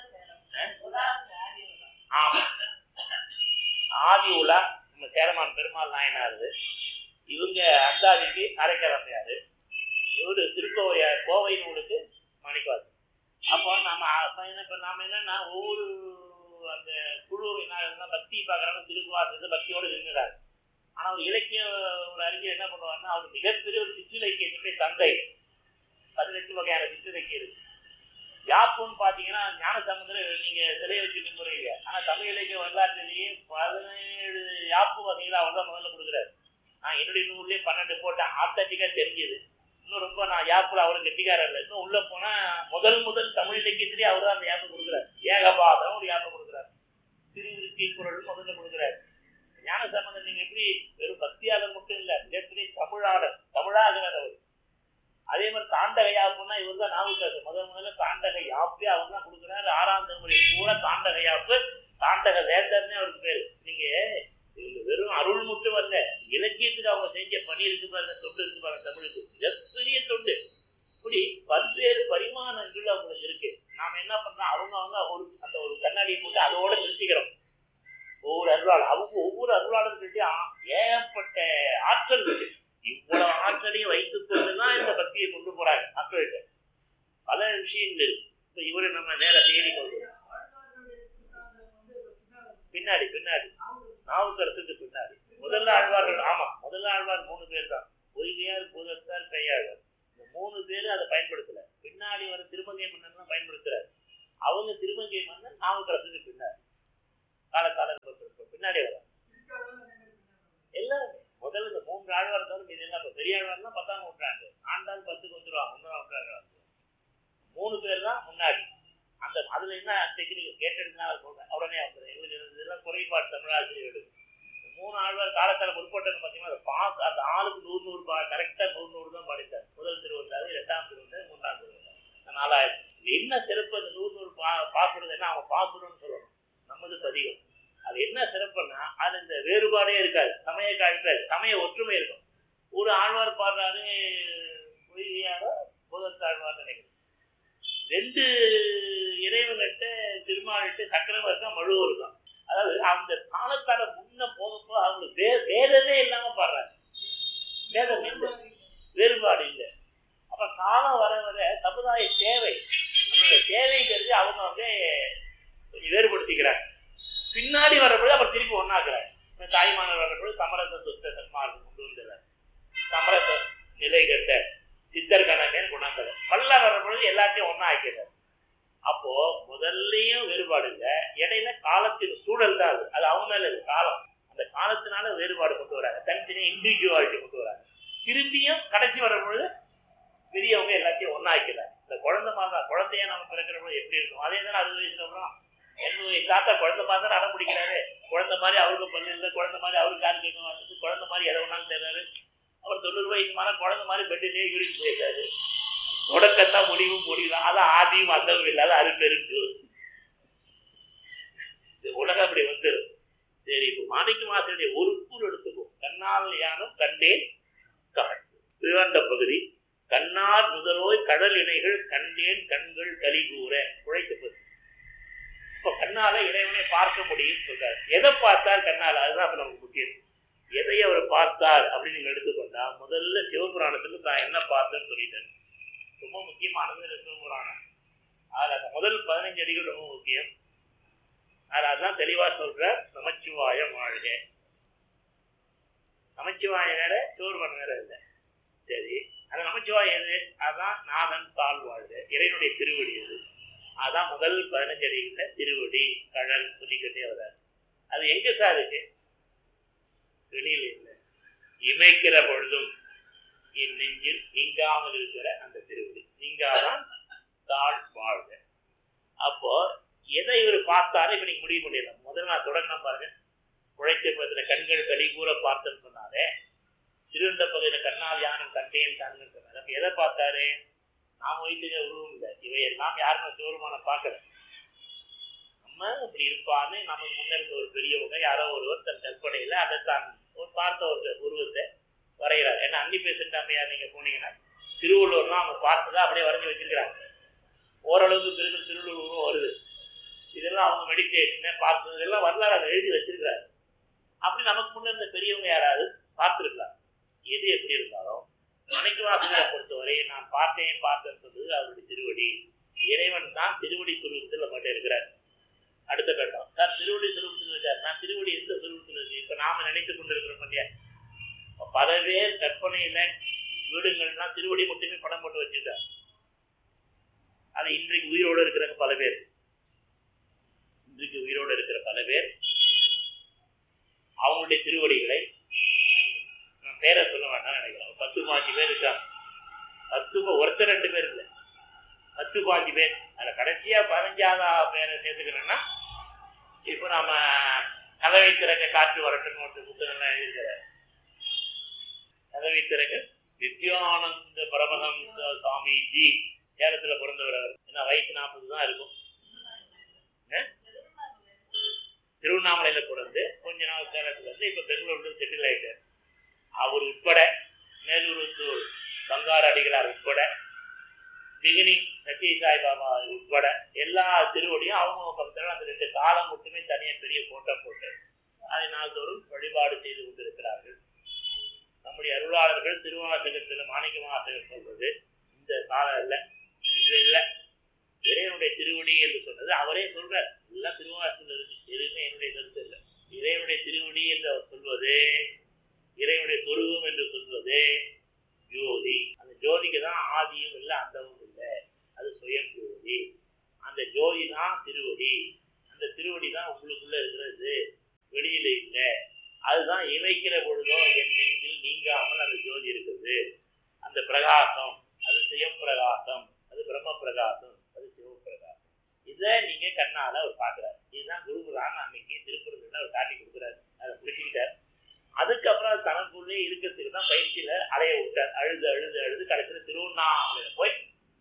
ஆமா ஆதி உலா நம்ம சேரமான் பெருமாள் நாயனாரு, இவங்க அந்தாதிக்கு காரைக்கால் அம்மையாரு, இவரு திருக்கோவையார் கோவை நூலுக்கு மாணிக்கவாசகர். அப்போ நாம என்னன்னா ஒவ்வொரு அந்த குழு என்ன பக்தி பார்க்கறாங்க, திருக்குவாசகத்தை பக்தியோடு இருக்கிறாரு. ஆனா ஒரு இலக்கிய ஒரு அறிஞர் என்ன பண்ணுவாருன்னா, அவர் மிகப்பெரிய ஒரு சிற்றிலக்கியத்துடைய தந்தை. 18 வகையான சிற்றிலக்கியம் இருக்கு. யாப்புன்னு பாத்தீங்கன்னா ஞானசம்பந்தர் நீங்க சிலையை வச்சு நின்றுறீங்க, ஆனா தமிழ் இலக்கிய வரலாற்றிலேயே 17 யாப்பு வகைகளை அவர் தான் முதல்ல கொடுக்குறாரு. நான் என்னுடைய நூல்லேயே 12 போட்டேன், ஆத்தன்டிக்கா தெரிஞ்சது. இன்னும் ரொம்ப நான் யாப்புல அவரு கெட்டிக்காரர் இல்லை. இன்னும் உள்ள போனா முதல் தமிழ் இலக்கியத்திலேயே அவர் தான் அந்த யாப்பு கொடுக்குறாரு. ஏகபாதம் ஒரு யாப்பை கொடுக்குறாரு. திருவிருத்தி குரல் முதல்ல கொடுக்குறாரு. ஞானசம்பந்தர் நீங்க எப்படி வெறும் பக்தியாளர் மட்டும் இல்ல, மிகப்பெரிய தமிழாகிறார் அவர். அதே மாதிரி தாண்டக யாப்புன்னா இவர் தான் நாவுக்கரசர் முதல்ல தாண்டக யாப்பே அவர் தான் கொடுக்குறாரு. 6ஆம் திருமுறை பூரா தாண்டக யாப்பு, தாண்டக வேந்தர்னே அவருக்கு பேரு. நீங்க வெறும் அருள் மட்டும் வரல, இலக்கியத்துக்கு அவங்க செஞ்ச பணி இருக்கு பாருங்க, தொண்டு இருக்கு பாருங்க, தமிழுக்கு மிகப்பெரிய தொண்டு. இப்படி பல்வேறு பரிமாணங்கள் அவங்களுக்கு இருக்கு. நாம என்ன பண்றோம், அவங்க அந்த ஒரு கண்ணாடியை போட்டு அதோட நிறுத்திக்கிறோம். ஒவ்வொரு அருளாளர்கள்ட்டையும் ஏகப்பட்ட ஆற்றல் இருக்கு. இவ்வளவு ஆற்றலையும் வைத்துக் கொண்டுதான் இந்த பக்தியை கொண்டு போறாங்க மக்கள்கிட்ட. பல விஷயங்கள் இருக்கு. இப்ப இவரை நம்ம நேர தேடி கொண்டு பின்னாடி நாவுக்கரசுக்கு பின்னாடி முதல்ல ஆழ்வார்கள். ஆமா, முதல்ல ஆழ்வார் 3 பேர் தான், பொய்கையார், பூதத்தார், கையாழ்வார். இந்த 3 பேரும் அதை பயன்படுத்தல. பின்னாடி வர திருமங்கை மன்னன் தான் பயன்படுத்துறாரு. அவங்க திருமங்கை மன்னன் நாவுக்கரசுக்கு பின்னாடி காலத்தால பின்னாடி வர எல்லாருமே முதல்ல பெரியாழ்வார்லாம் 10ஆம் நூற்றாண்டு, ஆண்டாள் 10க்கு வந்துருவாங்க, 1ஆம் நூற்றாண்டு. 3 பேர் தான் முன்னாடி. அந்த அதுல என்ன டெக்னிக் கேட்டெடுத்தா சொல்றேன், உடனே வந்துடும். எங்களுக்கு இதெல்லாம் குறைபாடு தமிழாசிரியர்கள். 3 ஆழ்வார் காலத்தால் முற்பட்டது பார்த்தீங்கன்னா பாஸ் அந்த ஆளுக்கு 100 கரெக்டா 100 தான் படித்தார். முதல் திருவந்தாரு, 2ஆம் திருவந்தாரு, 3ஆம் திருவந்தாரு, 4000. என்ன சிறப்பு அந்த 100 பாசுறதுன்னா அவங்க பாசுறோம்னு சொல்லணும். நமது பதிகம் அது என்ன சிறப்புன்னா அது இந்த வேறுபாடே இருக்காது, சமய காய்ப்பாது, சமய ஒற்றுமை இருக்கும். ஒரு ஆழ்வார் பாடுறாரு பொய்யாரோ முதத்தாழ்வார் நினைக்கிறேன், 2 இறைவன்கிட்ட திருமாலிட்டு சக்கரமா இருக்கா, மழுவ இருக்கும். அதாவது அந்த காலத்தால முன்ன போகப்போ அவங்களுக்கு வேறதே இல்லாம பாடுறாங்க, வேதம் இல்லை, வேறுபாடு இல்லை. அப்ப காலம் வர வர சமுதாய தேவை, அந்த தேவை தெரிஞ்சு அவங்க வந்து வேறுபடுத்திக்கிறாங்க. பின்னாடி வரப்பொழுது அப்புறம் திருப்பி ஒன்னாக்குறாங்க. தாய்மானவர் வரப்பொழுது சமரச சுத்த சன்மார்க்கம் கொண்டு வந்துடுறாரு, சமரச நிலை கட்ட சித்தர் கணக்கேன்னு கொண்டாந்துறாரு. பல்ல வரப்பொழுது எல்லாத்தையும் ஒன்னா ஆக்கிறார். அப்போ முதல்லயும் வேறுபாடு இல்லை, இடையில காலத்தின் சூழல் தான் அது அவங்க மேல இருக்கு. காலம் அந்த காலத்தினால வேறுபாடு கொண்டு வராங்க, தனித்தனியா இண்டிவிஜுவாலிட்டி கொண்டு வராங்க. திரும்பியும் கடைசி வரப்பொழுது பெரியவங்க எல்லாத்தையும் ஒன்னாக்கிறாங்க. இந்த குழந்தை மாதிரி குழந்தையா நம்ம பிறக்கிறப்ப எப்படி இருக்கும், அதே தான் 60 வயசுல அப்புறம் 80 வயசு தாத்தா குழந்தை மாதிரி தான் அடம் பிடிக்கிறாரு. குழந்தை மாதிரி அவருக்கு பல்லு இல்லை, குழந்தை மாதிரி அவருக்கு காது கேட்க மாட்டேங்குது, குழந்தை மாதிரி எதை ஒன்றாலும் தெரியாரு. அவர் 90 வயசு மேல குழந்தை மாதிரி பெட்டிலேயே யூரின் போயிருக்காரு. தொடக்கத்தான் முடிவும் தான், அதான் ஆதியும் அந்தவும் இல்லாத அருப்பெருக்கு. உலகம் அப்படி வந்துடும். சரி, இப்போ மாணிக்கவாசகருடைய ஒரு கூறு எடுத்துக்கும். கண்ணால் யானும் கண்டேன் கடல், திருவண்ட பகுதி. கண்ணார் முதலோய் கடல் இணைகள் கண்டேன் கண்கள் கலிகூற உழைக்கப்பது. இப்போ கண்ணால இறைவனை பார்க்க முடியும் சொல்றாரு. எதை பார்த்தார் கண்ணால், அதுதான் அப்ப நமக்கு முக்கியம். எதை அவர் பார்த்தார் அப்படின்னு நீங்க எடுத்துக்கொண்டா, முதல்ல சிவபுராணத்துல தான் என்ன பார்த்தேன்னு சொல்லிட்டாரு. ரொம்ப முக்கியமானது சிவபுராணம். அதுல அந்த முதல் 15 அடிகள் ரொம்ப முக்கியம். அதுதான் தெளிவா சொல்ற, நமச்சிவாய வாழ்க. நமச்சிவாய வேற, சிவபுராணம் வேற இல்லை. சரி, அது நமச்சிவாய எது? அதான் நாதன் தாழ் வாழ்க, இறைவனுடைய திருவடி. அது அதான் முதல் 15 அடிகள்ல திருவடி கடல் சொல்லிக்கிட்டே வராது. அது எங்க சார் இருக்கு? வெளியில இல்லை, இமைக்கிற பொழுதும் என் நெஞ்சில் நீங்காமல் இருக்கிற அந்த திருவடி, நீங்காதான் தாழ் வாழ்க. அப்போ எதை இவர் பார்த்தாரு இப்ப நீங்க முடிவு பண்ணிடலாம். முதல்ல நான் தொடங்கணும் பாருங்க. உழைத்த பகுதியில கண்கள் கலி கூற பார்த்தேன்னு சொன்னாரு, திருவண்ட பகுதியில கண்ணால் யானும் கண்டேன் தானுன்னு சொன்னாரு. அப்ப எதை பார்த்தாரு? நாம வைத்துக்க உருவம் இல்லை, இவையெல்லாம் யாருமே சிவருமான பார்க்கல. நம்ம இப்படி இருப்பான்னு நமக்கு முன்னிருந்த ஒரு பெரியவங்க யாரோ ஒருவர் தன் கற்பனையில அதை தான் பார்த்த ஒரு உருவத்தை வரைகிறார். ஏன்னா அன்னி பேசுகிற அம்மையார் நீங்க போனீங்கன்னா திருவள்ளுவர்லாம் அவங்க பார்த்ததா அப்படியே வரைஞ்சி வச்சிருக்கிறாங்க. ஓரளவுக்கு திருவள்ளுவர் உருவம் வருது. இதெல்லாம் அவங்க மெடிடேஷன் பார்த்தது இதெல்லாம் வரலாறு அதை எழுதி வச்சிருக்கிறாரு. அப்படி நமக்கு முன்ன இருந்த பெரியவங்க யாராவது பார்த்துருக்கலாம். எது எப்படி இருந்தாலும் மாணிக்கவாசகரை பொறுத்தவரை நான் பார்த்தேன்னு சொல்றது அவருடைய திருவடி. இறைவன் தான் திருவடி சுரூபத்தில் நம்மகிட்ட இருக்கிறார். அடுத்த கட்டம் சார் திருவடி சுரூபத்தில் இருக்கார். நான் திருவடி எந்த சுரூபத்தில் இருக்கு? இப்ப நாம நினைத்துக் கொண்டிருக்கிறோம் இல்லையா, பல பேர் கற்பனையில வீடுகள்லாம் திருவடி மட்டுமே படம் போட்டு வச்சிருக்காங்க. அது இன்றைக்கு உயிரோடு இருக்கிறாங்க பல பேர். இன்றைக்கு உயிரோடு இருக்கிற பல பேர் அவங்களுடைய திருவடிகளை நான் பேரை சொல்ல வேண்டாம் நினைக்கிறேன். 10-15 பேர் இருக்காங்க. 10 ஒருத்தர் 2 பேர் இல்லை, 10-15 பேர். அதுல கடைசியா 15ஆவது பேரை சேர்த்துக்கணும்னா இப்ப நாம கதவை திறக்க காற்று வரட்டுன்னு ஒரு புத்தகம்லாம் எழுதியிருக்கிறார். கதவை திறக்க நித்யானந்த பரமஹம்ச சுவாமிஜி சேலத்துல பிறந்தவர். அவர் ஏன்னா வயசு 40 தான் இருக்கும். திருவண்ணாமலையில பிறந்து கொஞ்ச நாள் சேலத்துல இருந்து இப்ப பெங்களூர்ல செட்டில் ஆயிட்டார். அவர் உட்பட மேலூர் பங்கார அடிகளார் உட்பட திகினி சத்ய சாய்பாபா உட்பட எல்லா திருவடியும் அவங்க பக்கத்துல அந்த 2 காலம் மட்டுமே தனியா பெரிய போட்டோ போட்டு அதை நாள்தோறும் வழிபாடு செய்து கொண்டிருக்கிறார்கள். நம்முடைய அருளாளர்கள் திருவாசகத்துல மாணிக்கவாசகர் சொல்றது இந்த காலம் இல்லை, இது இல்லை, இறைவனுடைய திருவடி என்று சொன்னது அவரே சொல்றார். எல்லாம் திருவாசகத்தில் இருக்கு, எதுவுமே என்னுடைய கருத்து இல்லை. இறைவனுடைய திருவடி என்று அவர் சொல்வது, இறைவனுடைய சொருவம் என்று சொல்வது ஜோதி. அந்த ஜோதிக்கு தான் ஆதியும் இல்லை அந்தமும் இல்லை, அது சுயம் ஜோதி. அந்த ஜோதி தான் திருவடி. அந்த திருவடி தான் உங்களுக்குள்ள இருக்கிறது, வெளியில இல்லை. அதுதான் இமைக்கிற பொழுதோ என் நெஞ்சில் நீங்காமல் அந்த ஜோதி இருக்குது. திருப்புறதுன்னு அவர் காட்டி கொடுக்குறாரு. அதை பிடிச்சிக்கிட்டார். அதுக்கப்புறம் அது தனக்குள்ளே இருக்கிறதுக்கு தான் பயிற்சியில அலைய விட்டார். அழுது அழுது அழுது கடைசியில் திருவண்ணாமலையில போய்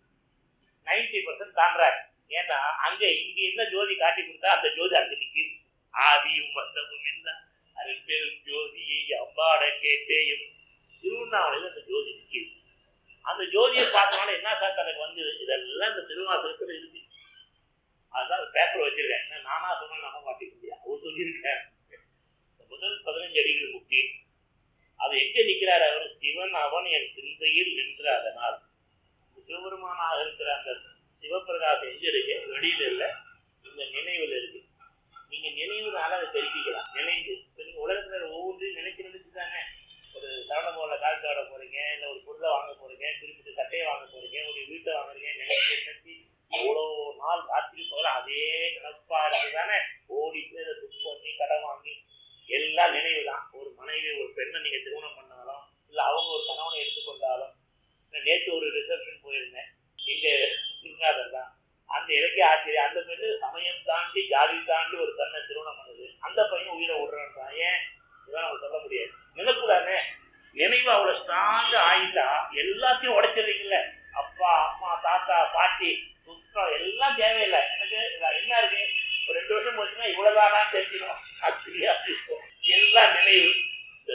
90% தாண்டாரு. ஏன்னா அங்க இங்க என்ன ஜோதி காட்டி கொடுத்தா அந்த ஜோதி அங்க நிக்குது. ஆதியும் மந்தமும் இல்ல அரும்பெரும் ஜோதியை அம்பாட கேட்டேயும் திருவண்ணாமலையில அந்த ஜோதி நிக்குது. அந்த ஜோதியை பார்த்தனால என்ன சார் தனக்கு வந்து இதெல்லாம் இந்த திருவாசகத்துல இருக்கு. அதுதான் பேப்பர் வச்சிருக்கேன். நானா சொன்னா நம்ப மாட்டேங்குது, அவர் சொல்லியிருக்கேன். முதல் 15 அடிகள் முக்கியம். அது எங்க நிற்கிறார் அவர்? சிவன் அவன் என் சிந்தையில் நின்ற அதனால். சிவபெருமானாக இருக்கிற அந்த சிவபிரகாசம் எங்க இருக்கு? வெளியில இல்ல, இந்த நினைவுல இருக்கு. நீங்க நினைவுனால அதை தெரிவிக்கலாம். நினைந்து நீங்க உலகத்துல ஒவ்வொன்றையும் நினைச்சு நினைச்சுதானே ஒரு தவணை போல கால் தவட போறீங்க, இல்ல ஒரு பொருளை வாங்க போறீங்க, குறிப்பிட்ட சட்டையை வாங்க போறீங்க, ஒரு வீட்டை வாங்குறீங்க. நினைச்சு நினைச்சு எவ்வளவு நாள் ராத்திரி போல அதே நினைப்பா இருக்குதானே ஓடி போய் அதை புக் பண்ணி கடன் வாங்கி எல்லாம் நினைவு தான். ஒரு மனைவி ஒரு பெண்ணை நீங்க திருமணம் பண்ணாலும், இல்ல அவங்க ஒரு கணவனை எடுத்துக்கொண்டாலும். நேற்று ஒரு ரிசப்ஷன் போயிருந்தேன், எங்க குருநாதர் தான். அந்த இலக்கிய ஆச்சரியம், அந்த பெண்ணு சமயம் தாண்டி ஜாதி தாண்டி ஒரு பெண்ணை திருமணம் பண்ணுது. அந்த பையன் உயிரை விடுறான் தான். ஏன் இதான் நம்ம சொல்ல முடியாது. நினைப்பு தானே. நினைவு அவ்வளவு ஸ்ட்ராங்கா ஆயிட்டா எல்லாத்தையும் உடைச்சிடுறீங்கல்ல. அப்பா அம்மா தாத்தா பாட்டி சுத்தம் எல்லாம் தேவையில்லை. எனக்கு என்ன இருக்கு, ஒரு 2 வருஷம் போச்சுன்னா இவ்வளவுதான் தெரிஞ்சிடும். அப்படியா எல்லாம் நினைவு. இந்த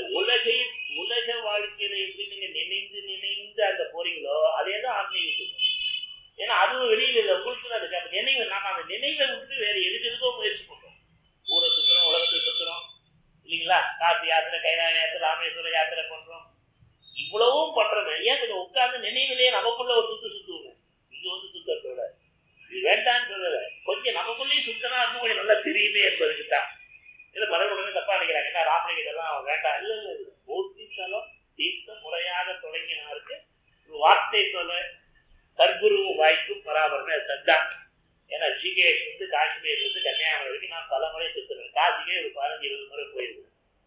உலக வாழ்க்கையில எப்படி நீங்க நினைந்து நினைந்து அந்த போறீங்களோ அதே தான் ஆன்மீகம். ஏன்னா அதுவும் வெளியில இல்லை, உங்களுக்கு தான் இருக்கு. அந்த நினைவு நாம அந்த நினைவை விட்டு வேற எதுக்கோ முயற்சி பண்றோம். ஊரை சுத்துறோம், உலகத்தை சுத்துறோம் இல்லைங்களா? காசி யாத்திரை, கைலாய யாத்திரை, ராமேஸ்வர யாத்திரை பண்றோம். இவ்வளவும் பண்றோம். ஏன் கொஞ்சம் உட்கார்ந்து நினைவிலேயே நமக்குள்ள ஒரு சுத்துவோங்க. இங்க வந்து சுத்தத்தோட இது வேண்டான்னு சொல்லல, கொஞ்சம் நமக்குள்ளேயும் சுத்தனா இன்னும் கொஞ்சம் நல்லா தெரியுமே என்பதுக்குத்தான். இல்ல பலர் உடனே தப்பா நினைக்கிறாங்க, என்ன ராமலிங்க இதெல்லாம் வேண்டாம். இல்ல இல்ல இல்ல, போத்தித்தலம் தீர்த்த முறையாக தொடங்கினாருக்கு ஒரு வார்த்தை சொல்ல தற்குருவும் வாய்க்கும் பராபரமே சத்தான். ஏன்னா ரிஷிகேஷ் வந்து காஷ்மீர் இருந்து கன்னியாகுமரி வரைக்கும் நான் பலமுறை சுத்துறேன். காசிக்கே ஒரு 15-20 முறை போயிருக்கேன்.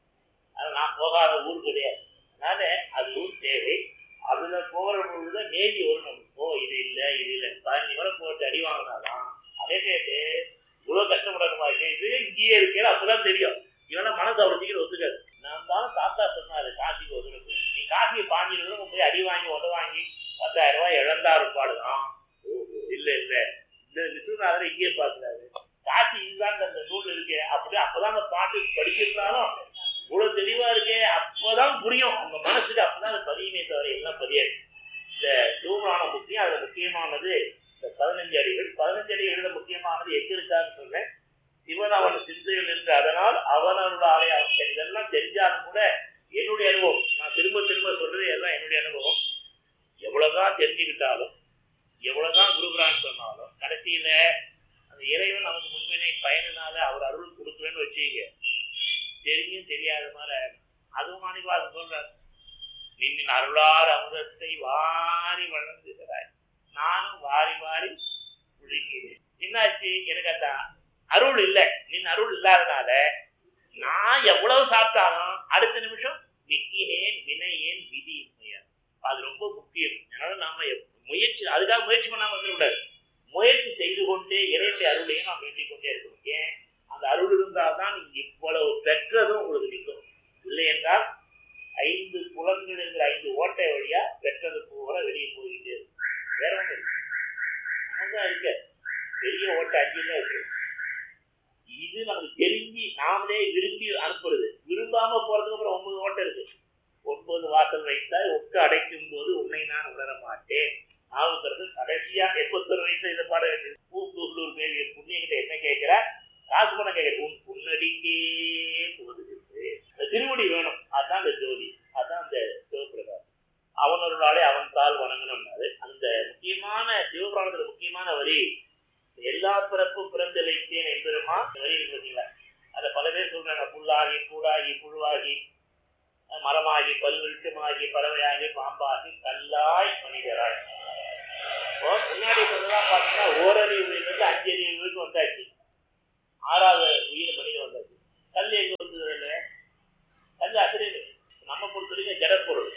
அது நான் போகாத ஊர் கிடையாது. அதனால அது ஊர் தேவை. அதுல போகிற பொழுது நேதி வரணும். இது இல்லை இது இல்லை 15 முறை போட்டு அடி வாங்கினாதான் அதே கேட்டு இவ்வளவு கஷ்டப்படணுமா இது இங்கேயே இருக்கேன். அப்பதான் தெரியும் இவனை மனசு அவ்வளவு சீக்கிரம் ஒத்துக்காது. நான் தான் தாத்தா சொன்னாரு காசிக்கு ஒதுக்கு. நீ காசியை 15 முறை போய் அடி வாங்கி உத வாங்கி 10,000 ரூபாய் இழந்தாரு பாடுதான். இல்ல இல்ல இந்த விஸ்வநாதரை இங்கே பார்க்கிறாரு. காசி இதுதான் அந்த நூல் இருக்கு. அப்படி அப்பதான் அந்த பாட்டு படிச்சிருந்தாலும் இவ்வளவு தெளிவா இருக்கே, அப்பதான் புரியும் உங்க மனசுக்கு. அப்பதான் அது பதியுமே தவிர எல்லாம் பதியாது. இந்த சிவபுராணம் முக்கியம். அதுல முக்கியமானது இந்த 15 அடிகள். 15 அடிகள முக்கியமானது எங்க இருக்கான்னு சொன்னேன். சிவன் அவன் சிந்தையில் இருந்து அதனால் அவனோட ஆலயம். இதெல்லாம் தெரிஞ்சாலும் கூட என்னுடைய அனுபவம், நான் திரும்ப திரும்ப சொல்றது எல்லாம் என்னுடைய அனுபவம். எவ்வளவுதான் தெரிஞ்சுக்கிட்டாலும், எவ்வளவுதான் குருபுரான் சொன்னாலும், கடைசியில அந்த இறைவன் நமக்கு முன்வினை பயனால அவர் அருள் கொடுக்குறேன்னு வச்சுக்க, தெரிஞ்சும் தெரியாத மாதிரி அதுவும் மாணிக்கவாசன் சொல்றாரு, நின்னின் அருளார் அமுதத்தை வாரி வளர்ந்துகிறாய், நானும் வாரி வாரி விழுகிறேன். என்னாச்சு, எனக்கு அந்த அருள் இல்லை. நின் அருள் இல்லாதனால நான் எவ்வளவு சாப்பிட்டாலும் அடுத்த நிமிஷம் விக்கினேன் வினையேன் விதி இல்லையா. அது ரொம்ப முக்கியம். அதனால நாம முயற்சி, அதுக்காக முயற்சி பண்ணாம வந்துடக்கூடாது. முயற்சி செய்து கொண்டே இறைவனுடைய அருளையும் நாம் வேண்டிக் கொண்டே இருக்கணும். ஏன், அந்த அருள் இருந்தால்தான் நீங்க இவ்வளவு பெற்றதும் உங்களுக்கு நிற்கும். இல்லை என்றால் 5 புலன்கள் இருக்கிற 5 ஓட்டை வழியா பெற்றது போல வெளியே போய்கிட்டே இருக்கும். வேற ஒண்ணு நமக்குதான் இருக்க பெரிய ஓட்டை 5 தான் இருக்கு. இது நமக்கு தெரிஞ்சு நாமளே விரும்பி அனுப்புறது. விரும்பாம போறதுக்கு அப்புறம் 9 ஓட்டை இருக்கு. 9 வாசல் வைத்தால் ஒட்டு அடைக்கும் போது உன்னை நான் உணர மாட்டேன். நாவுக்கிறது கடைசியா 81 வயசுல இதை பாட வேண்டியது. பூந்தூர் பேர் புண்ணியகிட்ட என்ன கேட்கிற, காசு பண்ண கேட்கிற, உன் புன்னடிக்கே போகுது. திருவடி வேணும். அதுதான் அந்த ஜோதி, அதுதான் அந்த சிவபிரகாசம். அவனொருளாலே அவன் தாள் வணங்கணும்னாரு. அந்த முக்கியமான சிவபுராணத்துல முக்கியமான வரி, எல்லா பிறப்பும் பிறந்தளித்தேன் என்பதுமா வரி இருக்கு பார்த்தீங்களா. அதை பல பேர் சொல்றாங்க. புல்லாகி கூடாகி புழுவாகி மரமாகி பல்விருட்டமாகி பறவையாகி பாம்பாகி கல்லாய் மனிதராய். முன்னாடி சொல்லலாம் பார்த்தீங்கன்னா ஓரறிவு உயிரிலிருந்து 5 அறிவு உயிருக்கு வந்தாச்சு. 6வது உயிர் மனிதன் வந்தாச்சு. கல் எங்க வந்தது இல்லை. கல் ஆச்சரியம். நம்ம பொறுத்தவரைக்கும் ஜடப்பொருள்.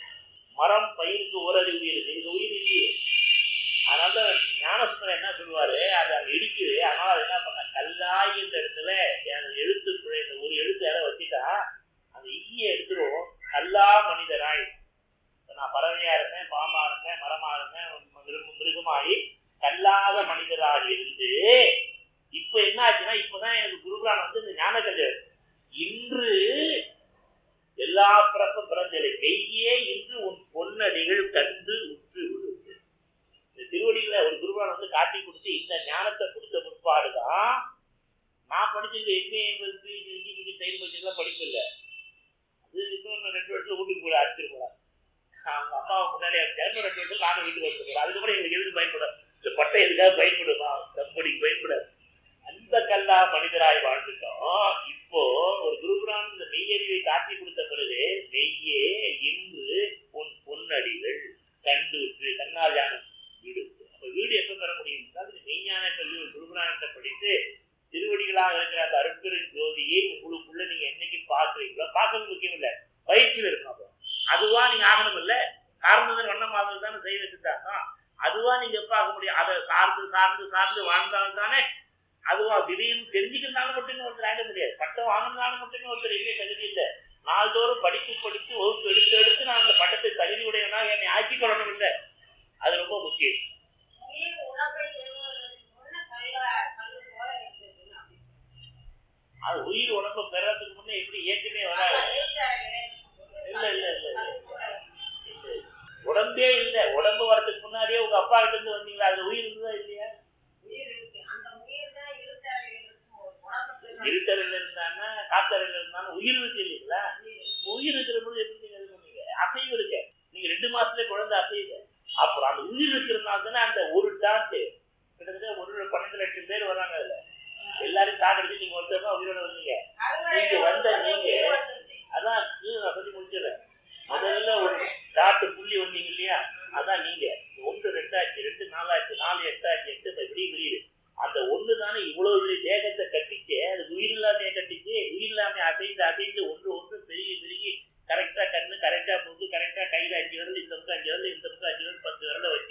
மரம் பயிருக்கு ஓரறிவு உயிர் இருக்கு, இது உயிர் இல்லையே. அதனால ஞானசுந்தரம் என்ன சொல்லுவாரு, அது அங்க இருக்குது. அதனால அது என்ன பண்ண, கல்ல கல்லாகின்ற இடத்துல எழுத்துக்குள்ள இந்த ஒரு எழுத்து யாரை வச்சுட்டா அந்த ஈய எடுத்துரும். கல்லா மனிதராய், நான் பறவையா இருந்தேன், பாம்பா இருந்தேன், மரமா இருந்தேன், மிருகமாயி கல்லாத மனிதராக இருந்து இப்ப என்ன ஆச்சுன்னா இப்பதான் எனக்கு குருபுரான் வந்து இந்த ஞான கல்வி இன்று எல்லா பிறப்பும் பிறந்தலை மெய்யே இன்று உன் பொன்னடிகள் கண்டு உற்று விடுது. இந்த திருவடிகளை ஒரு குருபுரான் வந்து காட்டி கொடுத்து இந்த ஞானத்தை கொடுத்த பிற்பாடுதான் நான் படிச்சது எங்களுக்கு இஞ்சி செயல் பயிற்சியெல்லாம் படிப்பு இல்லை. அது இன்னும் 2 வருஷத்துல வீட்டுக்கு போய் அடிச்சிட்டு போறாங்க. அவங்க அம்மாவை முன்னாடி அடிச்சாரு, 2 வருஷம் நானும் வீட்டுக்கு வந்துருக்கேன். அதுக்கப்புறம் எங்களுக்கு எதுக்கு பயன்படும்? இந்த பட்டை எதுக்காக பயன்படுமா? கம்பெனிக்கு பயன்படாது. அந்த கல்லா மனிதராய் வாழ்ந்துட்டோம். இப்போ ஒரு குருபுரான் இந்த மெய்யறிவை காட்டி கொடுத்த பிறகு மெய்யே இன்று உன் பொன்னடிகள் கண்டு கண்ணால் ஞானம் வீடு. அப்ப வீடு எப்ப பெற முடியும்? மெய்ஞான கல்வி ஒரு குருபுராணத்தை படித்து திருவடிகளாக இருக்கிற அந்த அருட்பெரும் ஜோதியை உங்களுக்குள்ள நீங்க என்னைக்கு பாக்குறீங்களோ, பார்க்கறது முக்கியம் இல்லை, பயிற்சியில் இருக்கணும். அதுவா நீங்க ஆகணும் இல்ல, காரணம் வண்ண மாதிரி தானே செய்ய வச்சுட்டாங்க. அதுவா நீங்க எப்ப ஆக முடியும்? அதை சார்ந்து சார்ந்து சார்ந்து வாழ்ந்தாலும் தானே அதுவா. திடீர்னு தெரிஞ்சுக்கிறதுனால மட்டுமே ஒருத்தர் ஆக முடியாது, பட்டம் வாங்கினால மட்டுமே ஒருத்தர் எங்கே தகுதி இல்லை. நாள்தோறும் படித்து படித்து வகுப்பு எடுத்து எடுத்து நான் அந்த பட்டத்தை தகுதி உடையவனா என்னை ஆக்கி கொள்ளணும் இல்லை. அது ரொம்ப முக்கியம். அது உயிர் உடம்பு பெறறதுக்கு முன்னே எப்படி ஏற்கனவே வராது. இல்ல இல்ல இல்ல உடம்பே இல்லை. உடம்பு வரதுக்கு முன்னாடியே உங்க அப்பா கிட்ட இருந்து வந்தீங்களா? அது உயிர் இருக்குதா இல்லையா? இருட்டறையில இருந்தான்னா காத்தறையில இருந்தாலும் உயிர் இருக்கு இல்லைங்களா? உயிர் இருக்கிற போது எப்படி நீங்க இது பண்ணீங்க? அசைவு இருக்க நீங்க 2 மாசத்துல குழந்தை அசைவு. அப்புறம் அந்த உயிர் இருக்கிறதுனால தானே அந்த ஒரு டாட்டு கிட்டத்தட்ட 12 லட்சம் பேர் வராங்க. அதுல எல்லாரும் தாக்கடிச்சு நீங்க ஒருத்தமா உயிரோட வந்தீங்க. நீங்க வந்த நீங்க அதான் நான் சொல்லி முடிச்சிடறேன். முதல்ல ஒரு டாட்டு புள்ளி வந்தீங்க இல்லையா? அதான் நீங்க 1 2 ஆச்சு, 2 4 ஆச்சு, 4 8 ஆச்சு, 8 வெளியே அந்த ஒண்ணு தானே இவ்வளவு பெரிய தேகத்தை கட்டிச்சு. அது உயிர் இல்லாமைய கட்டிச்சு. உயிர் இல்லாம அசைந்து அசைந்து ஒன்று ஒன்று பெருகி பெருகி கரெக்டா கண்ணு கரெக்டா போட்டு கரெக்டா கையில 5 விரல், இந்த பக்கம் 5 விரல், இந்த பக்கம் 5 விரல், 10 விரலை வச்சு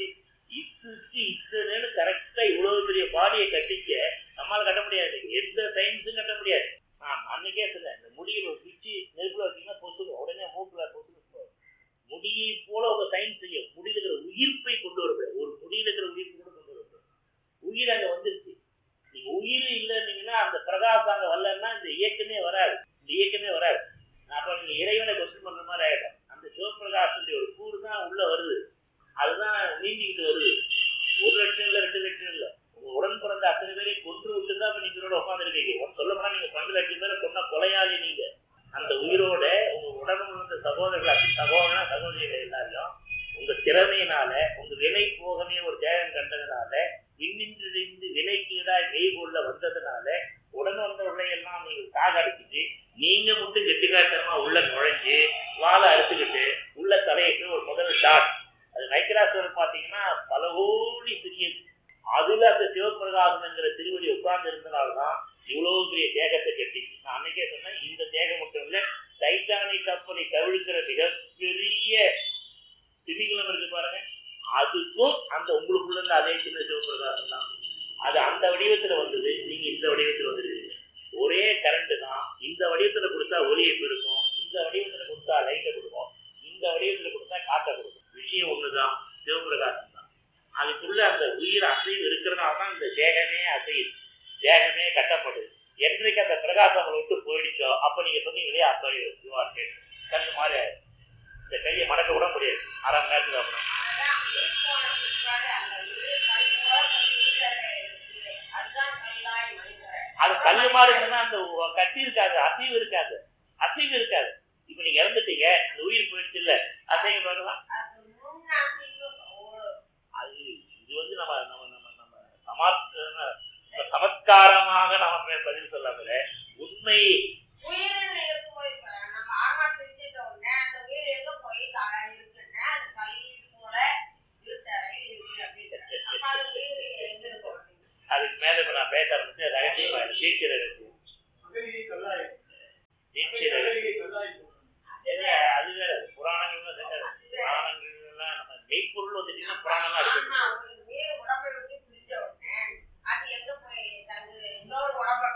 இத்தனை கரெக்டா இவ்வளவு பெரிய பாடியை கட்டிச்சு. நம்மளால கட்ட முடியாது, எந்த சயின்ஸும் கட்ட முடியாது. நான் அன்னைக்கே சொன்னேன், இந்த முடியில் ஒரு பிச்சு நெருப்புல வச்சீங்கன்னா பொசுக்கும், உடனே மூக்குல பொசுக்கு. முடியை போல ஒரு சயின்ஸ் செய்யும். முடியில் இருக்கிற உயிர்ப்பை கொண்டு வரக்கூடாது. ஒரு முடியில் இருக்கிற உயிர்ப்பு கூட கொண்டு வரக்கூடாது. உயிர் அங்க வந்துருச்சு. நீங்க உயிர் இல்லைன்னீங்கன்னா அந்த பிரகாசம் அங்க வரலன்னா இந்த இயக்கமே வராது. இந்த இயக்கமே வராது. அப்ப நீங்க இறைவனை கொஸ்டின் பண்ற மாதிரி ஆயிடும். அந்த சிவபிரகாசத்துடைய ஒரு கூறு தான் உள்ள வருது. அதுதான் நீந்திக்கிட்டு வருது. 1 லட்சம் இல்ல, 2 லட்சம் இல்ல. உங்க உடன் பிறந்த அத்தனை பேரையும் கொன்று விட்டுதான் இப்ப நீங்களோட உட்காந்துருக்கீங்க. சொல்ல போனா நீங்க 12 லட்சம் பேரை கொண்டா கொலையாளி. நீங்க அந்த உயிரோட உங்க உடம்பு வந்த சகோதரர்கள் சகோதரிகள் எல்லாரையும் உங்க திறமையினால உங்க வினை போகமே ஒரு தேகம் கண்டதுனால விண்ணின்றிருந்து விலைக்கீடாய் மெய்கொள்ள வந்ததுனால உடன் வந்தவர்களை எல்லாம் நீங்க சாகடிச்சுட்டு நீங்க மட்டும் கெட்டிக்காட்டமா உள்ள நுழைஞ்சு வாழை அறுத்துக்கிட்டு உள்ள தலையிட்டு ஒரு முதல் ஷாட். அது மைக்ராஸ்கோப் பாத்தீங்கன்னா பல கோடி சிறியது. அதுல அந்த சிவபிரகாசம்ங்கிற திருவடி உட்கார்ந்து இருந்தனால்தான் இவ்வளவு பெரிய தேகத்தை கட்டி. நான் அன்னைக்கே சொன்னேன், இந்த தேகம் மட்டும் இல்ல, டைட்டானிக் கப்பலை கவிழ்க்கிற மிகப்பெரிய திமிங்கலம் இருக்கு பாருங்க, அதுக்கும் அந்த உங்களுக்குள்ள இருந்து அதே சின்ன சிவபிரகாசம் தான். அது அந்த வடிவத்துல வந்தது, நீங்க இந்த வடிவத்துல வந்துருக்கீங்க. ஒரே கரண்ட் தான். இந்த வடிவத்துல கொடுத்தா ஒளியை பெருக்கும், இந்த வடிவத்துல கொடுத்தா லைட்டை கொடுக்கும், இந்த வடிவத்துல கொடுத்தா காற்றை கொடுக்கும். விஷயம் ஒண்ணுதான், சிவபிரகாசம் தான். அதுக்குள்ள அந்த உயிர் அசைவு இருக்கிறதுனாலதான் இந்த தேகமே அசையுது, தேகமே கட்டப்படுது. என்றைக்கு அந்த பிரகாசம் விட்டு போயிடுச்சோ அப்ப நீங்க சொன்னீங்களே அப்ப கண்ணு மாதிரி இந்த கையை மடக்க விட முடியாது. 1/2 மணி நேரத்துக்கு அப்புறம் அது கல்லு மாதிரி இருந்ததுன்னா அந்த கட்டி இருக்காது, அசைவு இருக்காது, அசைவு இருக்காது. இப்ப நீங்க இறந்துட்டீங்க, இந்த உயிர் போயிடுச்சு இல்ல, அசைவு பார்க்கலாம். அது இது வந்து நம்ம நம்ம நம்ம நம்ம சமத்காரமாக நம்ம பதில் சொல்லாமல உண்மை அதுக்கு மேல இப்ப நான் பேச ஆரம்பிச்சு ரகசியமா தீட்சிர அது வேற. புராணங்கள் புராணங்கள்லாம் நம்ம மெய்ப்பொருள் வந்துட்டீங்கன்னா புராணம்லாம் அடிக்கணும்.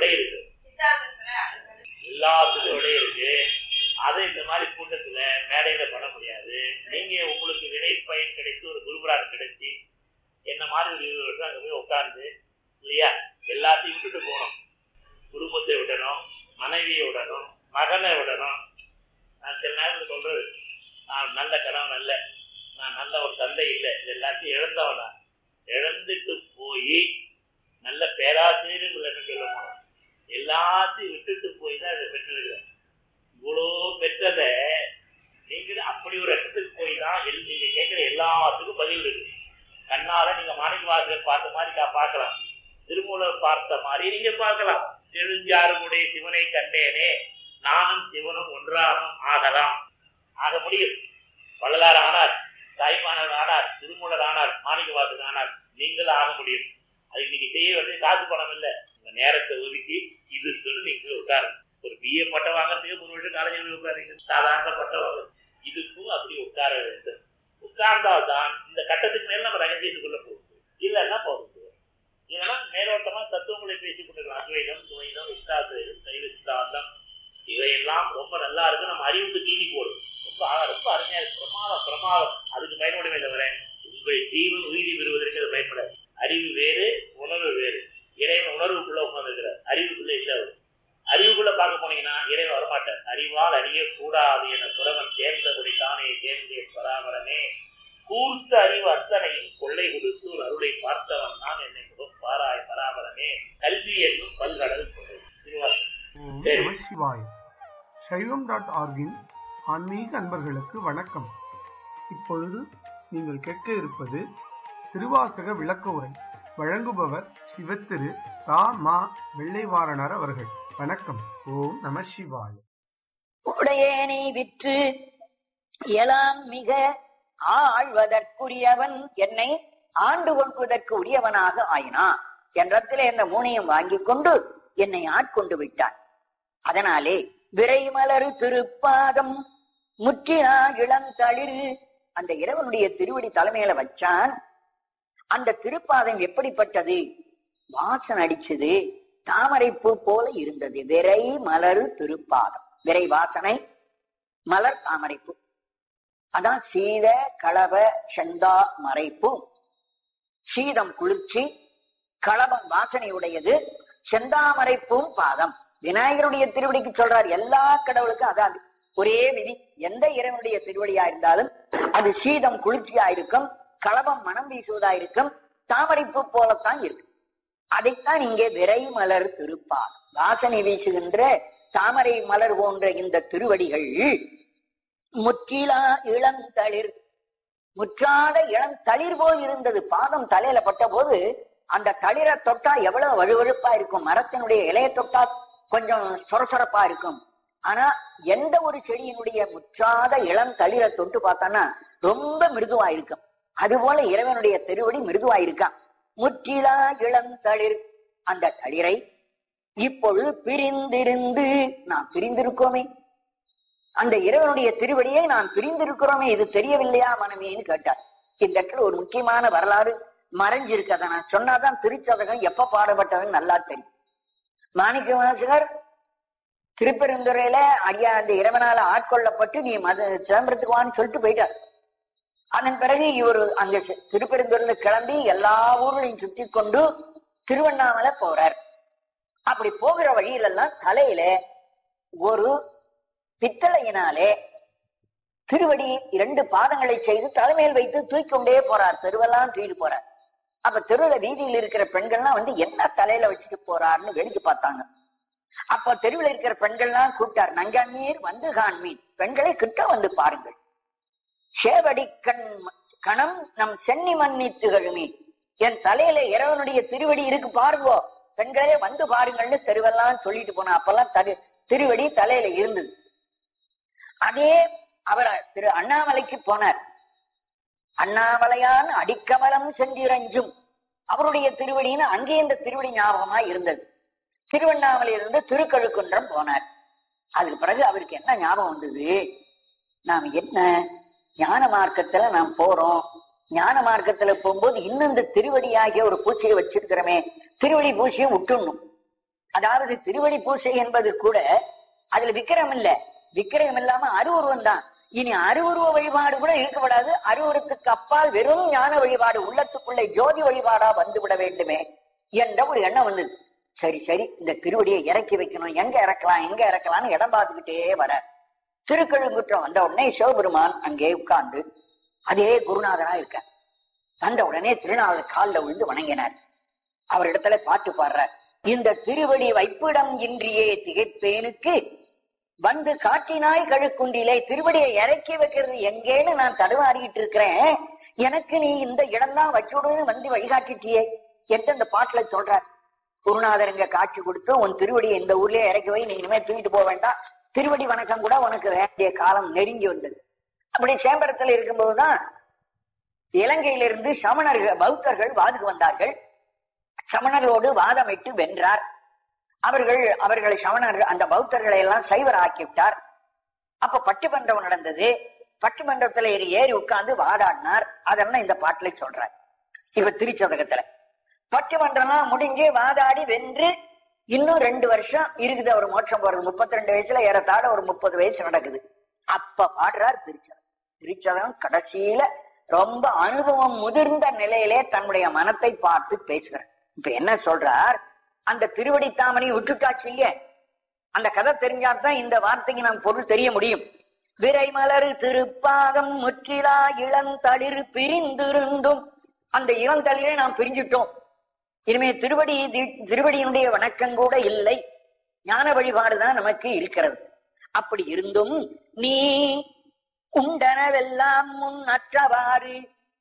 விடை இருக்கு, எல்லாத்துக்கும் விடை இருக்கு. அதை இந்த மாதிரி கூட்டத்துல மேடையில பண்ண முடியாது. நீங்க உங்களுக்கு வினை பயன் கிடைத்து ஒரு குருபரான் கிடைச்சி என்ன மாதிரி ஒரு 20 வருஷம் அங்க போய் உட்கார்ந்து இல்லையா எல்லாத்தையும் விட்டுட்டு போகணும். குடும்பத்தை விடணும், மனைவியை விடணும், மகனை விடணும். நான் சில நேரத்தில் சொல்றது, நான் நல்ல கணவன் அல்ல, நான் நல்ல ஒரு தந்தை இல்லை, இது எல்லாத்தையும் இழந்தவனா, இழந்துட்டு போய் நல்ல பேராசிரியர் சொல்ல போனோம். எல்லாத்தையும் விட்டுட்டு போய் தான் அதை பெற்றிருக்கிறேன். இவ்வளோ பெற்றதை நீங்க அப்படி ஒரு இடத்துக்கு போய் தான் நீங்க கேட்கிற எல்லாத்துக்கும் பதில் இருக்கு. கண்ணால நீங்க மாணிக்கவாசகர் பார்த்த மாதிரி பார்க்கலாம், திருமூலர் பார்த்த மாதிரி நீங்க பார்க்கலாம். தெரிஞ்சாருடைய சிவனை கண்டேனே, நானும் சிவனும் ஒன்றானும் ஆகலாம், ஆக முடியும். வள்ளலார் ஆனார், தாய்மானவர் ஆனார், திருமூலர் ஆனார், மாணிக்கவாசகர் ஆனார், நீங்களும் ஆக முடியும். அது இன்னைக்கு செய்ய வேண்டிய காசு பணம் இல்லை, உங்க நேரத்தை ஒதுக்கி இது சொல்லி நீங்க உட்காருங்க. ஒரு பிஏ பட்டம் வாங்கறதுக்கு 3 வருஷம் காலேஜில் உட்காருங்க, சாதாரண பட்டம் வாங்க, இதுக்கும் அப்படி உட்கார வேண்டும். உட்கார்ந்தால்தான் இந்த கட்டத்துக்கு மேல நம்ம ரகசியத்துக்குள்ள போகுது, இல்லைன்னா போகுது. இல்லைன்னா மேலோட்டமா தத்துவங்களை பேசிக் கொண்டிருக்கலாம். அத்வைதம், துவைதம், இஷ்டாத்வைதம், சைவ சித்தாந்தம், இவையெல்லாம் ரொம்ப நல்லா இருக்கு. நம்ம அறிவுக்கு தீனி போடும், ரொம்ப ரொம்ப அருமையா இருக்கு, பிரமாதம். அதுக்கு பயன்படுமே தவிர உங்கள் ஜீவன் உயிரி பெறுவதற்கு அது பயன்படாது. அறிவு வேறு, உணர்வு வேறு. இறைவன் உணர்வுக்குள்ள உட்கார்ந்துருக்கிறார், அறிவுக்குள்ள இல்லை. அறிவுக்குள்ள பார்க்க போனீங்கன்னா இறைவன் வரமாட்டார். அறிவால் அறிய கூடாது என புறவன் தேர்ந்தபடி தானே தேர்ந்தே பராமரமே, கூர்த்த அறிவு அத்தனையும் கொள்ளை கொடுத்து ஒரு அருளை பார்த்தவன் நான் என்னை முகம் பாராய் பராமரமே, கல்வி என்னும் பல்கடல் கொள்ளை. சைவம்.org-இன் ஆன்மீக அன்பர்களுக்கு வணக்கம். இப்பொழுது நீங்கள் கேட்க இருப்பது திருவாசக விளக்க உரை. வழங்குபவர் சிவத்திரு ரா.மா. வெள்ளைவாரணர் அவர்கள். வணக்கம். ஓம் நம சிவாய. உடையேனை விற்று எலாம் மிக ஆழ்வதற்குரியவன் என்னை ஆண்டு கொள்வதற்கு உரியவனாக ஆயினான் என்றத்திலே இந்த 3ஐயும் வாங்கி கொண்டு என்னை ஆட்கொண்டு விட்டான். அதனாலே விரைமலரு திருப்பாதம் முற்றினா இளந்தளிர், அந்த இறைவனுடைய திருவடி தலைமையில வச்சான். அந்த திருப்பாதம் எப்படிப்பட்டது? வாசனை அடிச்சது, தாமரை பூ போல இருந்தது. விரை மலரு திருப்பாதம், விரை வாசனை, மலர் தாமரை பூ. அதான் சீத களப செந்தா மறைப்பூ. சீதம் குளிர்ச்சி, களபம் வாசனையுடையது, செந்தாமரைப்பூம் பாதம். விநாயகருடைய திருவடிக்கு சொல்றார். எல்லா கடவுளுக்கும் அதான் ஒரே விதி. எந்த இறைவனுடைய திருவடியா இருந்தாலும் அது சீதம் குளிர்ச்சியா இருக்கும், களபம் மனம் வீசுவதா இருக்கும், தாமரைப்பூ போலத்தான் இருக்கும். அதைத்தான் இங்கே விரை மலர் திருப்பாதம், வாசனை வீசுகின்ற தாமரை மலர் போன்ற இந்த திருவடிகள். முற்றிலா இளந்தளிர், முற்றாத இளந்தளிர் போல் இருந்தது. பாதம் தலையில பட்ட போது அந்த தளிரை தொட்டா எவ்வளவு வழுவழுப்பா இருக்கும். மரத்தினுடைய இலையை தொட்டா கொஞ்சம் சொரசொரப்பா இருக்கும். ஆனா எந்த ஒரு செடியினுடைய முற்றாத இளந்தளிரை தொட்டு பார்த்தான்னா ரொம்ப மிருதுவா இருக்கும். அதுபோல இறைவனுடைய திருவடி மிருதுவா இருக்கான். முற்றிலா இளந்தளிர், அந்த தளிரை இப்பொழுது பிரிந்திருந்து நாம் பிரிந்திருக்கோமே, அந்த இறைவனுடைய திருவடியை நாம் பிரிந்திருக்கிறோமே, இது தெரியவில்லையா மனமேன்னு கேட்டார். இந்த இடத்துல ஒரு முக்கியமான வரலாறு மறைஞ்சிருக்கு. அதை நான் சொன்னாதான் திருச்சதகம் எப்ப பாடப்பட்டவன் நல்லா தெரியும். மாணிக்க வாசகர் திருப்பெருந்துறையில ஐயா அந்த இறைவனால ஆட்கொள்ளப்பட்டு நீ சிதம்பரத்துக்கு வான்னு சொல்லிட்டு போயிட்டார். அதன் பிறகு இவர் அங்க திருப்பெருந்துறையில கிளம்பி எல்லா ஊர்களையும் சுற்றி கொண்டு திருவண்ணாமலை போறார். அப்படி போகிற வழியிலெல்லாம் தலையில ஒரு பித்தளையினாலே திருவடி 2 பாதங்களை செய்து தலைமையில் வைத்து தூக்கிக்கொண்டே போறார். தெருவெல்லாம் தூக்கிட்டு போறார். அப்ப தெருவுல வீதியில் இருக்கிற பெண்கள்லாம் வந்து என்ன தலையில வச்சுட்டு போறாருன்னு வேடிக்கை பார்த்தாங்க. அப்ப தெருவில் இருக்கிற பெண்கள்லாம் கூப்பிட்டார். நங்கநீர் வந்து காண்மீன், பெண்களை கிட்ட வந்து பாருங்கள். சேவடி கணம் நம் சென்னி மன்னி திகழ்மீன், என் தலையில இறைவனுடைய திருவடி இருக்கு பாருங்கோ, பெண்களே வந்து பாருங்கள்னு தெருவெல்லாம் சொல்லிட்டு போனா. அப்பெல்லாம் திருவடி தலையில இருந்தது. அதே அவர் திரு அண்ணாமலைக்கு போனார். அண்ணாமலையான் அடிக்கமலம் சென்றிரஞ்சும், அவருடைய திருவடின்னு அங்கே இந்த திருவடி ஞாபகமா இருந்தது. திருவண்ணாமலையிலிருந்து திருக்கழுக்குன்றம் போனார். அதுக்கு பிறகு அவருக்கு என்ன ஞாபகம் வந்தது? நாம் என்ன ஞான மார்க்கத்துல நாம் போறோம், ஞான மார்க்கத்துல போகும்போது இன்னும் இந்த திருவடியாகிய ஒரு பூச்சியை வச்சிருக்கிறோமே, திருவடி பூச்சியை விட்டுடணும். அதாவது திருவடி பூசை என்பது கூட அதுல விக்கிரம் இல்ல, விக்கிரகம் இல்லாம அருவுருவம் தான். இனி அருவுருவ வழிபாடு கூட இருக்கப்படாது. அருவுருவத்துக்கு அப்பால் வெறும் ஞான வழிபாடு, உள்ளத்துக்குள்ளே ஜோதி வழிபாடா வந்துவிட வேண்டுமே என்ற ஒரு எண்ணம் வந்தது. சரி சரி, இந்த திருவடியை இறக்கி வைக்கணும், எங்க இறக்கலாம்னு இடம் பார்த்துக்கிட்டே வர திருக்கழுங்குற்றம் வந்த உடனே சிவபெருமான் அங்கே உட்கார்ந்து அதே குருநாதனா இருக்க. வந்த உடனே திருநாளர் காலில் விழுந்து வணங்கினார். அவரிடத்துல பாட்டு பாடுறார். இந்த திருவடி வைப்பிடம் இன்றியே திகைப்பேனுக்கு வந்து காட்டினாய் கழுக்குண்டிலே. திருவடியை இறக்கி வைக்கிறது எங்கேன்னு நான் தடுமாறிட்டு இருக்கிறேன், எனக்கு நீ இந்த இடம் தான் வச்சுடுன்னு வந்து வழிகாட்டிட்டியே என்று அந்த பாட்டுல சொல்றார். குருநாதர் இங்க காட்சி கொடுத்து உன் திருவடியை இந்த ஊர்லயே இறக்கி வை, நீ இனிமே தூக்கிட்டு போக வேண்டாம், திருவடி வணக்கம் கூட உனக்கு வேண்டிய காலம் நெருங்கி வந்தது. அப்படி சேம்பரத்தில் இருக்கும்போதுதான் இலங்கையிலிருந்து சமணர்கள் பௌத்தர்கள் வாதுக்கு வந்தார்கள். சமணர்களோடு வாதமிட்டு வென்றார். அவர்களை சமணர்கள் அந்த பௌத்தர்களை எல்லாம் சைவர் ஆக்கிவிட்டார். அப்ப பட்டிமன்றம் நடந்தது. பட்டிமன்றத்துல ஏறி உட்கார்ந்து வாதாடினார். அதெல்லாம் இந்த பாட்டுல சொல்றார். இப்ப திருச்சதகத்துல பட்டிமன்றம்லாம் முடிஞ்சு வாதாடி வென்று இன்னும் 2 வருஷம் இருக்குது அவர் மோட்சம் போறது. 32 வயசுல ஏறத்தாழ ஒரு 30 வயசு நடக்குது. அப்ப பாடுறார் திருச்சதகம். திருச்சதகம் கடைசியில ரொம்ப அனுபவம் முதிர்ந்த நிலையிலே தன்னுடைய மனத்தை பார்த்து பேசுகிறார். இப்ப என்ன சொல்றார், அந்த திருவடி தாமனை விட்டுட்டாச்சு இல்லையே, அந்த கதை தெரிஞ்சாதான் இந்த வார்த்தைக்கு நாம் பொருள் தெரிய முடியும். விரை மலரு திருப்பாதம் முற்றிலா இளந்தளிர் பிரிந்திருந்தும், அந்த இளந்தளிரை நாம் பிரிஞ்சிட்டோம். இனிமே திருவடியினுடைய வணக்கம் கூட இல்லை, ஞான வழிபாடுதான் நமக்கு இருக்கிறது. அப்படி இருந்தும் நீ உண்டனவெல்லாம் முன் அற்றவாறு,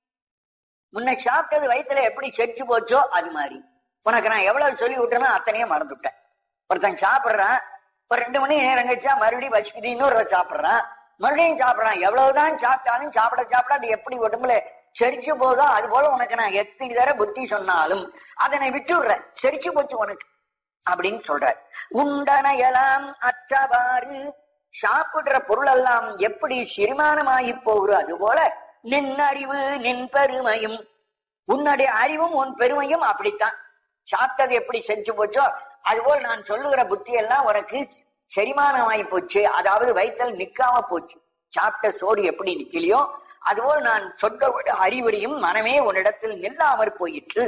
முன்ன சாப்பிட்டது வயிற்றுல எப்படி செச்சு போச்சோ அது மாதிரி உனக்கு நான் எவ்வளவு சொல்லி விட்டேனோ அத்தனையே மறந்துவிட்டேன். ஒருத்தன் சாப்பிடுறான், ஒரு 2 மணி நேரம் கழிச்சா மறுபடியும் வச்சுக்கிட்டு இன்னொரு சாப்பிடுறான், மறுபடியும் சாப்பிடுறான். எவ்வளவுதான் சாப்பிட்டாலும் சாப்பிட அது எப்படி உடம்புல செரிச்சு போதோ அது போல உனக்கு நான் எத்தனை தர புத்தி சொன்னாலும் அதனை விட்டு விடுறேன், செரிச்சு போச்சு உனக்கு அப்படின்னு சொல்ற. உண்டனையெல்லாம் அற்றவாறு, சாப்பிடுற பொருள் எல்லாம் எப்படி சிறுமானமாயி போகுது அது போல நின் அறிவு நின் பெருமையும், உன்னுடைய அறிவும் உன் பெருமையும் அப்படித்தான். சாப்பிட்டது எப்படி செஞ்சு போச்சோ அதுபோல் நான் சொல்லுகிற புத்தி எல்லாம் உனக்கு செரிமானமாயி போச்சு, அதாவது வயிற்றில் நிக்காம போச்சு. சாப்பிட்ட சோறு எப்படி நிக்கலையோ அதுபோல் நான் சொல்ல அறிவுரையும் மனமே உன்னிடத்தில் நில்லாமற் போயிற்று.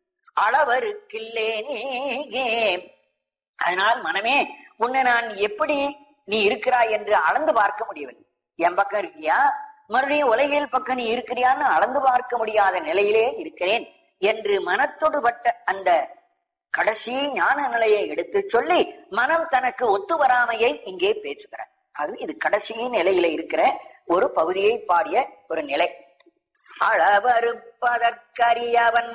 அளவருக்கில்லேனே, அதனால் மனமே உன்னை நான் எப்படி நீ இருக்கிறாய் என்று அளந்து பார்க்க முடியவில்லை. என் பக்கம் இருக்கியா, மறுபடியும் உலகில் பக்கம் நீ இருக்கிறியான்னு அளந்து பார்க்க முடியாத நிலையிலே இருக்கிறேன் என்று மனத்தோடு பட்ட அந்த கடைசி ஞான நிலையை எடுத்து சொல்லி மனம் தனக்கு ஒத்து வராமையை இங்கே பேசுகிறார். அது இது கடைசி நிலையில இருக்கிற ஒரு பகுதியை பாடிய ஒரு நிலை. அளவறுப்பதற்கரியவன்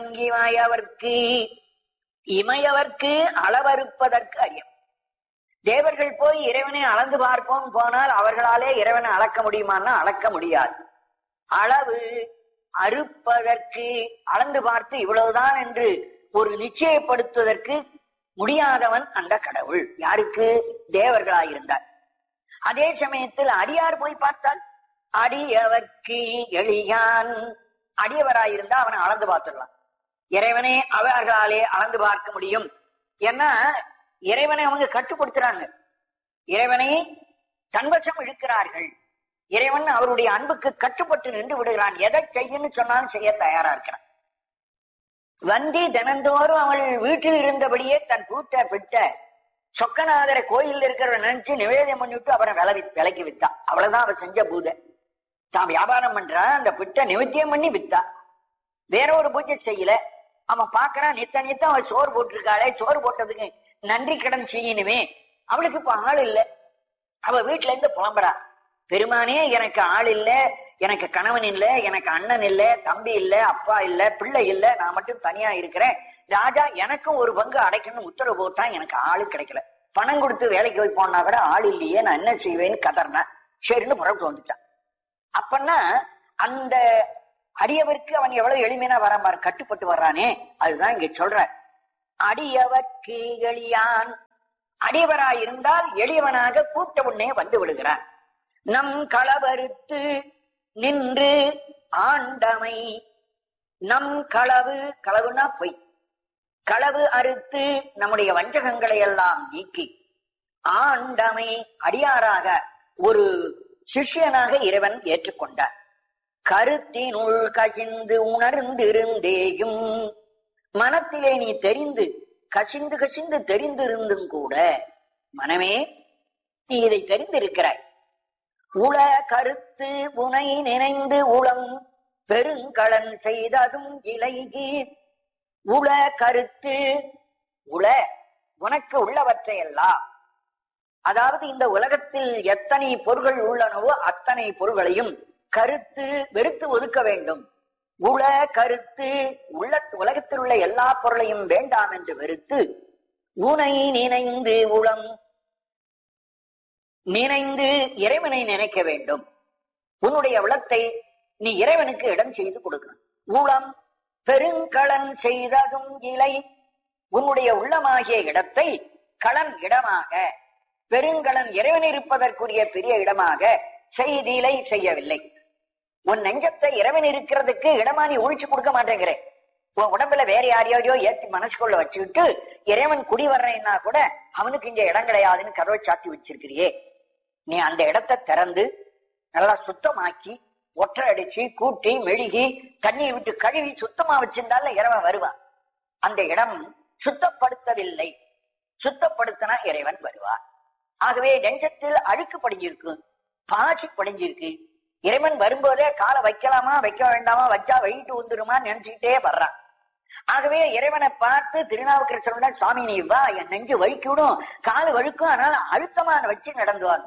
இமையவர்க்கு அளவறுப்பதற்கு அறியவன். தேவர்கள் போய் இறைவனை அளந்து பார்ப்போம் போனால் அவர்களாலே இறைவனை அளக்க முடியுமான்னா அளக்க முடியாது. அளவு அறுப்பதற்கு, அளந்து பார்த்து இவ்வளவுதான் என்று ஒரு நிச்சயப்படுத்துவதற்கு முடியாதவன் அந்த கடவுள். யாருக்கு? தேவர்களாயிருந்தார். அதே சமயத்தில் அடியார் போய் பார்த்தால் அடியவர்க்கு எளியான், அடியவராயிருந்தா அவனை அளந்து பார்த்துடலாம். இறைவனை அவர்களாலே அளந்து பார்க்க முடியும். ஏன்னா இறைவனை அவங்க கட்டுப்படுத்துறாங்க, இறைவனை தன்வசம் இழுக்கிறார்கள். இறைவன் அவருடைய அன்புக்கு கட்டுப்பட்டு நின்று விடுகிறான். எதை செய்யன்னு சொன்னாலும் செய்ய தயாரா இருக்கிறான். வந்தி தினந்தோறும் அவள் வீட்டில் இருந்தபடியே தன் கூட்ட பிட்ட சொக்கநாதரை கோயில் இருக்கிறவரை நினைச்சு நிவேதம் பண்ணிவிட்டு அவரை விலைக்கு வித்தா. அவ்வளவுதான் அவ செஞ்ச பூஜை. தான் வியாபாரம் பண்றா, அந்த பிட்ட நிவத்தியம் பண்ணி வித்தா. வேற ஒரு பூஜை செய்யல. அவன் பாக்குறான், நித்த அவன் சோறு போட்டிருக்காளே, சோறு போட்டதுக்கு நன்றி கடன் செய்யணுமே. அவளுக்கு இப்ப ஆள் இல்லை. அவ வீட்டுல இருந்து புலம்புறா, பெருமானே எனக்கு ஆள் இல்ல, எனக்கு கணவன் இல்ல, எனக்கு அண்ணன் இல்ல, தம்பி இல்ல, அப்பா இல்ல, பிள்ளை இல்ல, நான் மட்டும் தனியா இருக்கிறேன். ராஜா எனக்கும் ஒரு பங்கு அடைக்கணும்னு உத்தரவு போட்டா எனக்கு ஆளு கிடைக்கல. பணம் கொடுத்து வேலைக்கு போய் போனா கூட ஆள் இல்லையே, நான் என்ன செய்வேன்னு கதறினா. சரின்னு புறப்பட்டு வந்துட்டான். அப்பன்னா அந்த அடியவருக்கு அவன் எவ்வளவு எளிமையா வரான், கட்டுப்பட்டு வர்றானே. அதுதான் இங்க சொல்ற. அடியவர்க்கு எளியான், அடியவராயிருந்தால் எளியவனாக கூட்ட உடனே வந்து விடுகிறான். நம் களவறுத்து நின்று ஆண்டமை, நம் களவுனா பொய், களவு அறுத்து நம்முடைய வஞ்சகங்களை எல்லாம் நீக்கி ஆண்டமை அடியாராக ஒரு சிஷ்யனாக இறைவன் ஏற்றுக்கொண்டார். கருத்தினுள் கசிந்து உணர்ந்திருந்தேயும், மனத்திலே நீ தெரிந்து கசிந்து கசிந்து தெரிந்திருந்தும் கூட மனமே நீ இதை தெரிந்திருக்கிறாய். உள கருத்து உனை நினைந்து உளம் பெருங்கலன் செய்ததும் இலைகி. உள கருத்து, உள உனக்கு உள்ளவற்றையெல்லாம், அதாவது இந்த உலகத்தில் எத்தனை பொருள்கள் உள்ளனவோ அத்தனை பொருள்களையும் கருத்து வெறுத்து ஒதுக்க வேண்டும். உள கருத்து, உலகத்தில் உள்ள எல்லா பொருளையும் வேண்டாம் என்று வெறுத்து உனை நினைந்து உளம் நினைந்து இறைவனை நினைக்க வேண்டும். உன்னுடைய உள்ளத்தை நீ இறைவனுக்கு இடம் செய்து கொடுக்கணும். உளம் பெருங்கலன் செய்ததும் இலை, உன்னுடைய உள்ளமாகிய இடத்தை களன் இடமாக, பெருங்கலன் இறைவன் இருப்பதற்குரிய பெரிய இடமாக செய்திலை செய்யவில்லை. உன் நெஞ்சத்தை இறைவன் இருக்கிறதுக்கு இடமா நீ ஒழிச்சு கொடுக்க மாட்டேங்கிறேன். உன் உடம்புல வேற யாரையோ ஏற்றி மனசுக்குள்ள வச்சுக்கிட்டு இறைவன் குடி வர்றேன்னா கூட அவனுக்கு இங்க இடம் கிடையாதுன்னு கதவை சாத்தி வச்சிருக்கிறியே. நீ அந்த இடத்தை திறந்து நல்லா சுத்தமாக்கி ஒற்றை அடிச்சு கூட்டி மெழுகி தண்ணியை விட்டு கழுவி சுத்தமா வச்சிருந்தால இறைவன் வருவான். அந்த இடம் சுத்தப்படுத்தவில்லை, சுத்தப்படுத்தினா இறைவன் வருவார். ஆகவே நெஞ்சத்தில் அழுக்கு படிஞ்சிருக்கு, பாசி படிஞ்சிருக்கு. இறைவன் வரும்போதே காலை வைக்கலாமா வைக்க வேண்டாமா, வச்சா வெயிட்டு வந்துருமா நினைச்சுக்கிட்டே வர்றான். ஆகவே இறைவனை பார்த்து திருநாவுக்கரசர் சுவாமி நீ வா, என் நெஞ்சு வழுக்கிவிடும், காலு வழுக்கும், அதனால அழுத்தமான வச்சு நடந்துவாங்க.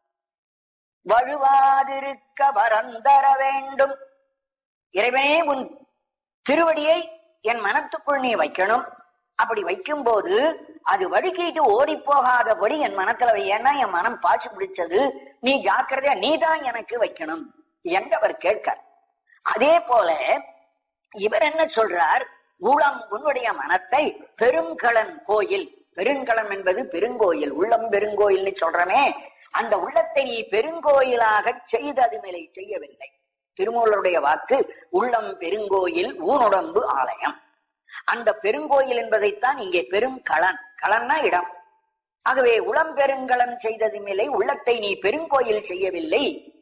வழுவாதிருக்க வரந்தர வேண்டும். இறைவனே உன் திருவடியை என் மனத்துக்குள் நீ வைக்கணும். அப்படி வைக்கும் போது அது வழுக்கிட்டு ஓடி போகாதபடி என் மனத்துல வை. ஏன்னா என் மனம் பாசி பிடிச்சது, நீ ஜாக்கிரதையா நீதான் எனக்கு வைக்கணும் என்று அவர் கேட்க. அதே போல இவர் என்ன சொல்றார், உளம் உன்னுடைய மனத்தை பெருங்கலன் கோயில், பெருங்கலம் என்பது பெருங்கோயில், உள்ளம் பெருங்கோயில்னு சொல்றமே, அந்த உள்ளத்தை நீ பெருங்கோயிலாக செய்தது மேலே செய்யவில்லை. திருமூலருடைய வாக்கு உள்ளம் பெருங்கோயில் ஊனுடம்பு ஆலயம். அந்த பெருங்கோயில் என்பதைத்தான் இங்கே பெருங்கலன், கலன்னா இடம். ஆகவே உளம் பெருங்கலன் செய்தது மேலே உள்ளத்தை நீ பெருங்கோயில் செய்யவில்லை.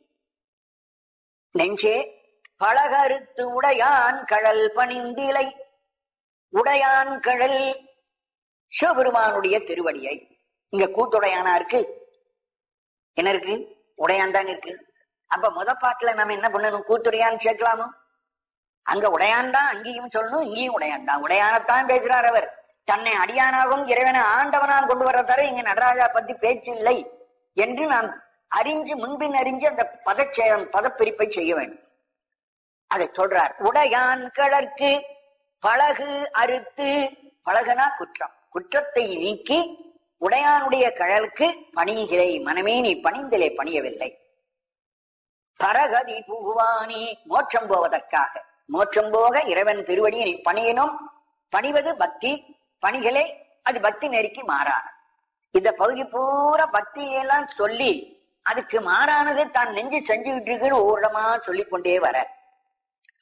நெஞ்சே பலகருத்து உடையான் கழல் பணிந்திலை. உடையான் கழல் சிவபெருமானுடைய திருவடியை, இங்க கூத்துடையானா இருக்கு, என்ன இருக்கு, உடையான் தான் இருக்கு. அப்ப முத பாட்டுல நம்ம என்ன பண்ணணும், கூத்துடையான்னு சேர்க்கலாமோ? அங்க உடையான் தான் அங்கேயும் சொல்லணும், இங்கேயும் உடையான் தான். உடையானத்தான் பேசுறார் அவர். தன்னை அடியானாகவும் இறைவனை ஆண்டவனாக கொண்டு வர தவிர இங்க நடராஜா பத்தி பேச்சு இல்லை என்று நாம் அறிஞ்சு முன்பின் அறிஞ்சு அந்த பதப்பிரிப்பை செய்ய வேண்டும். அதை சொல்றார். உடையான் கழற்கு பழகு அறுத்து, பழகுனா குற்றம், குற்றத்தை நீக்கி உடையானுடைய கழலுக்கு பணிகிறை. மனமே நீ பணிந்திலே பணியவில்லை. பரகதி புகுவானி, மோட்சம் போவதற்காக, மோட்சம் போக இறைவன் திருவடியை நீ பணியணும். பணிவது பக்தி, பணிகளே அது பக்தி நெருக்கி மாறான. இந்த பகுதி பூரா பக்தியெல்லாம் சொல்லி அதுக்கு மாறானது தான் நெஞ்சு செஞ்சுக்கிட்டு இருக்குன்னு ஒவ்வொரு இடமா சொல்லிக் கொண்டே வர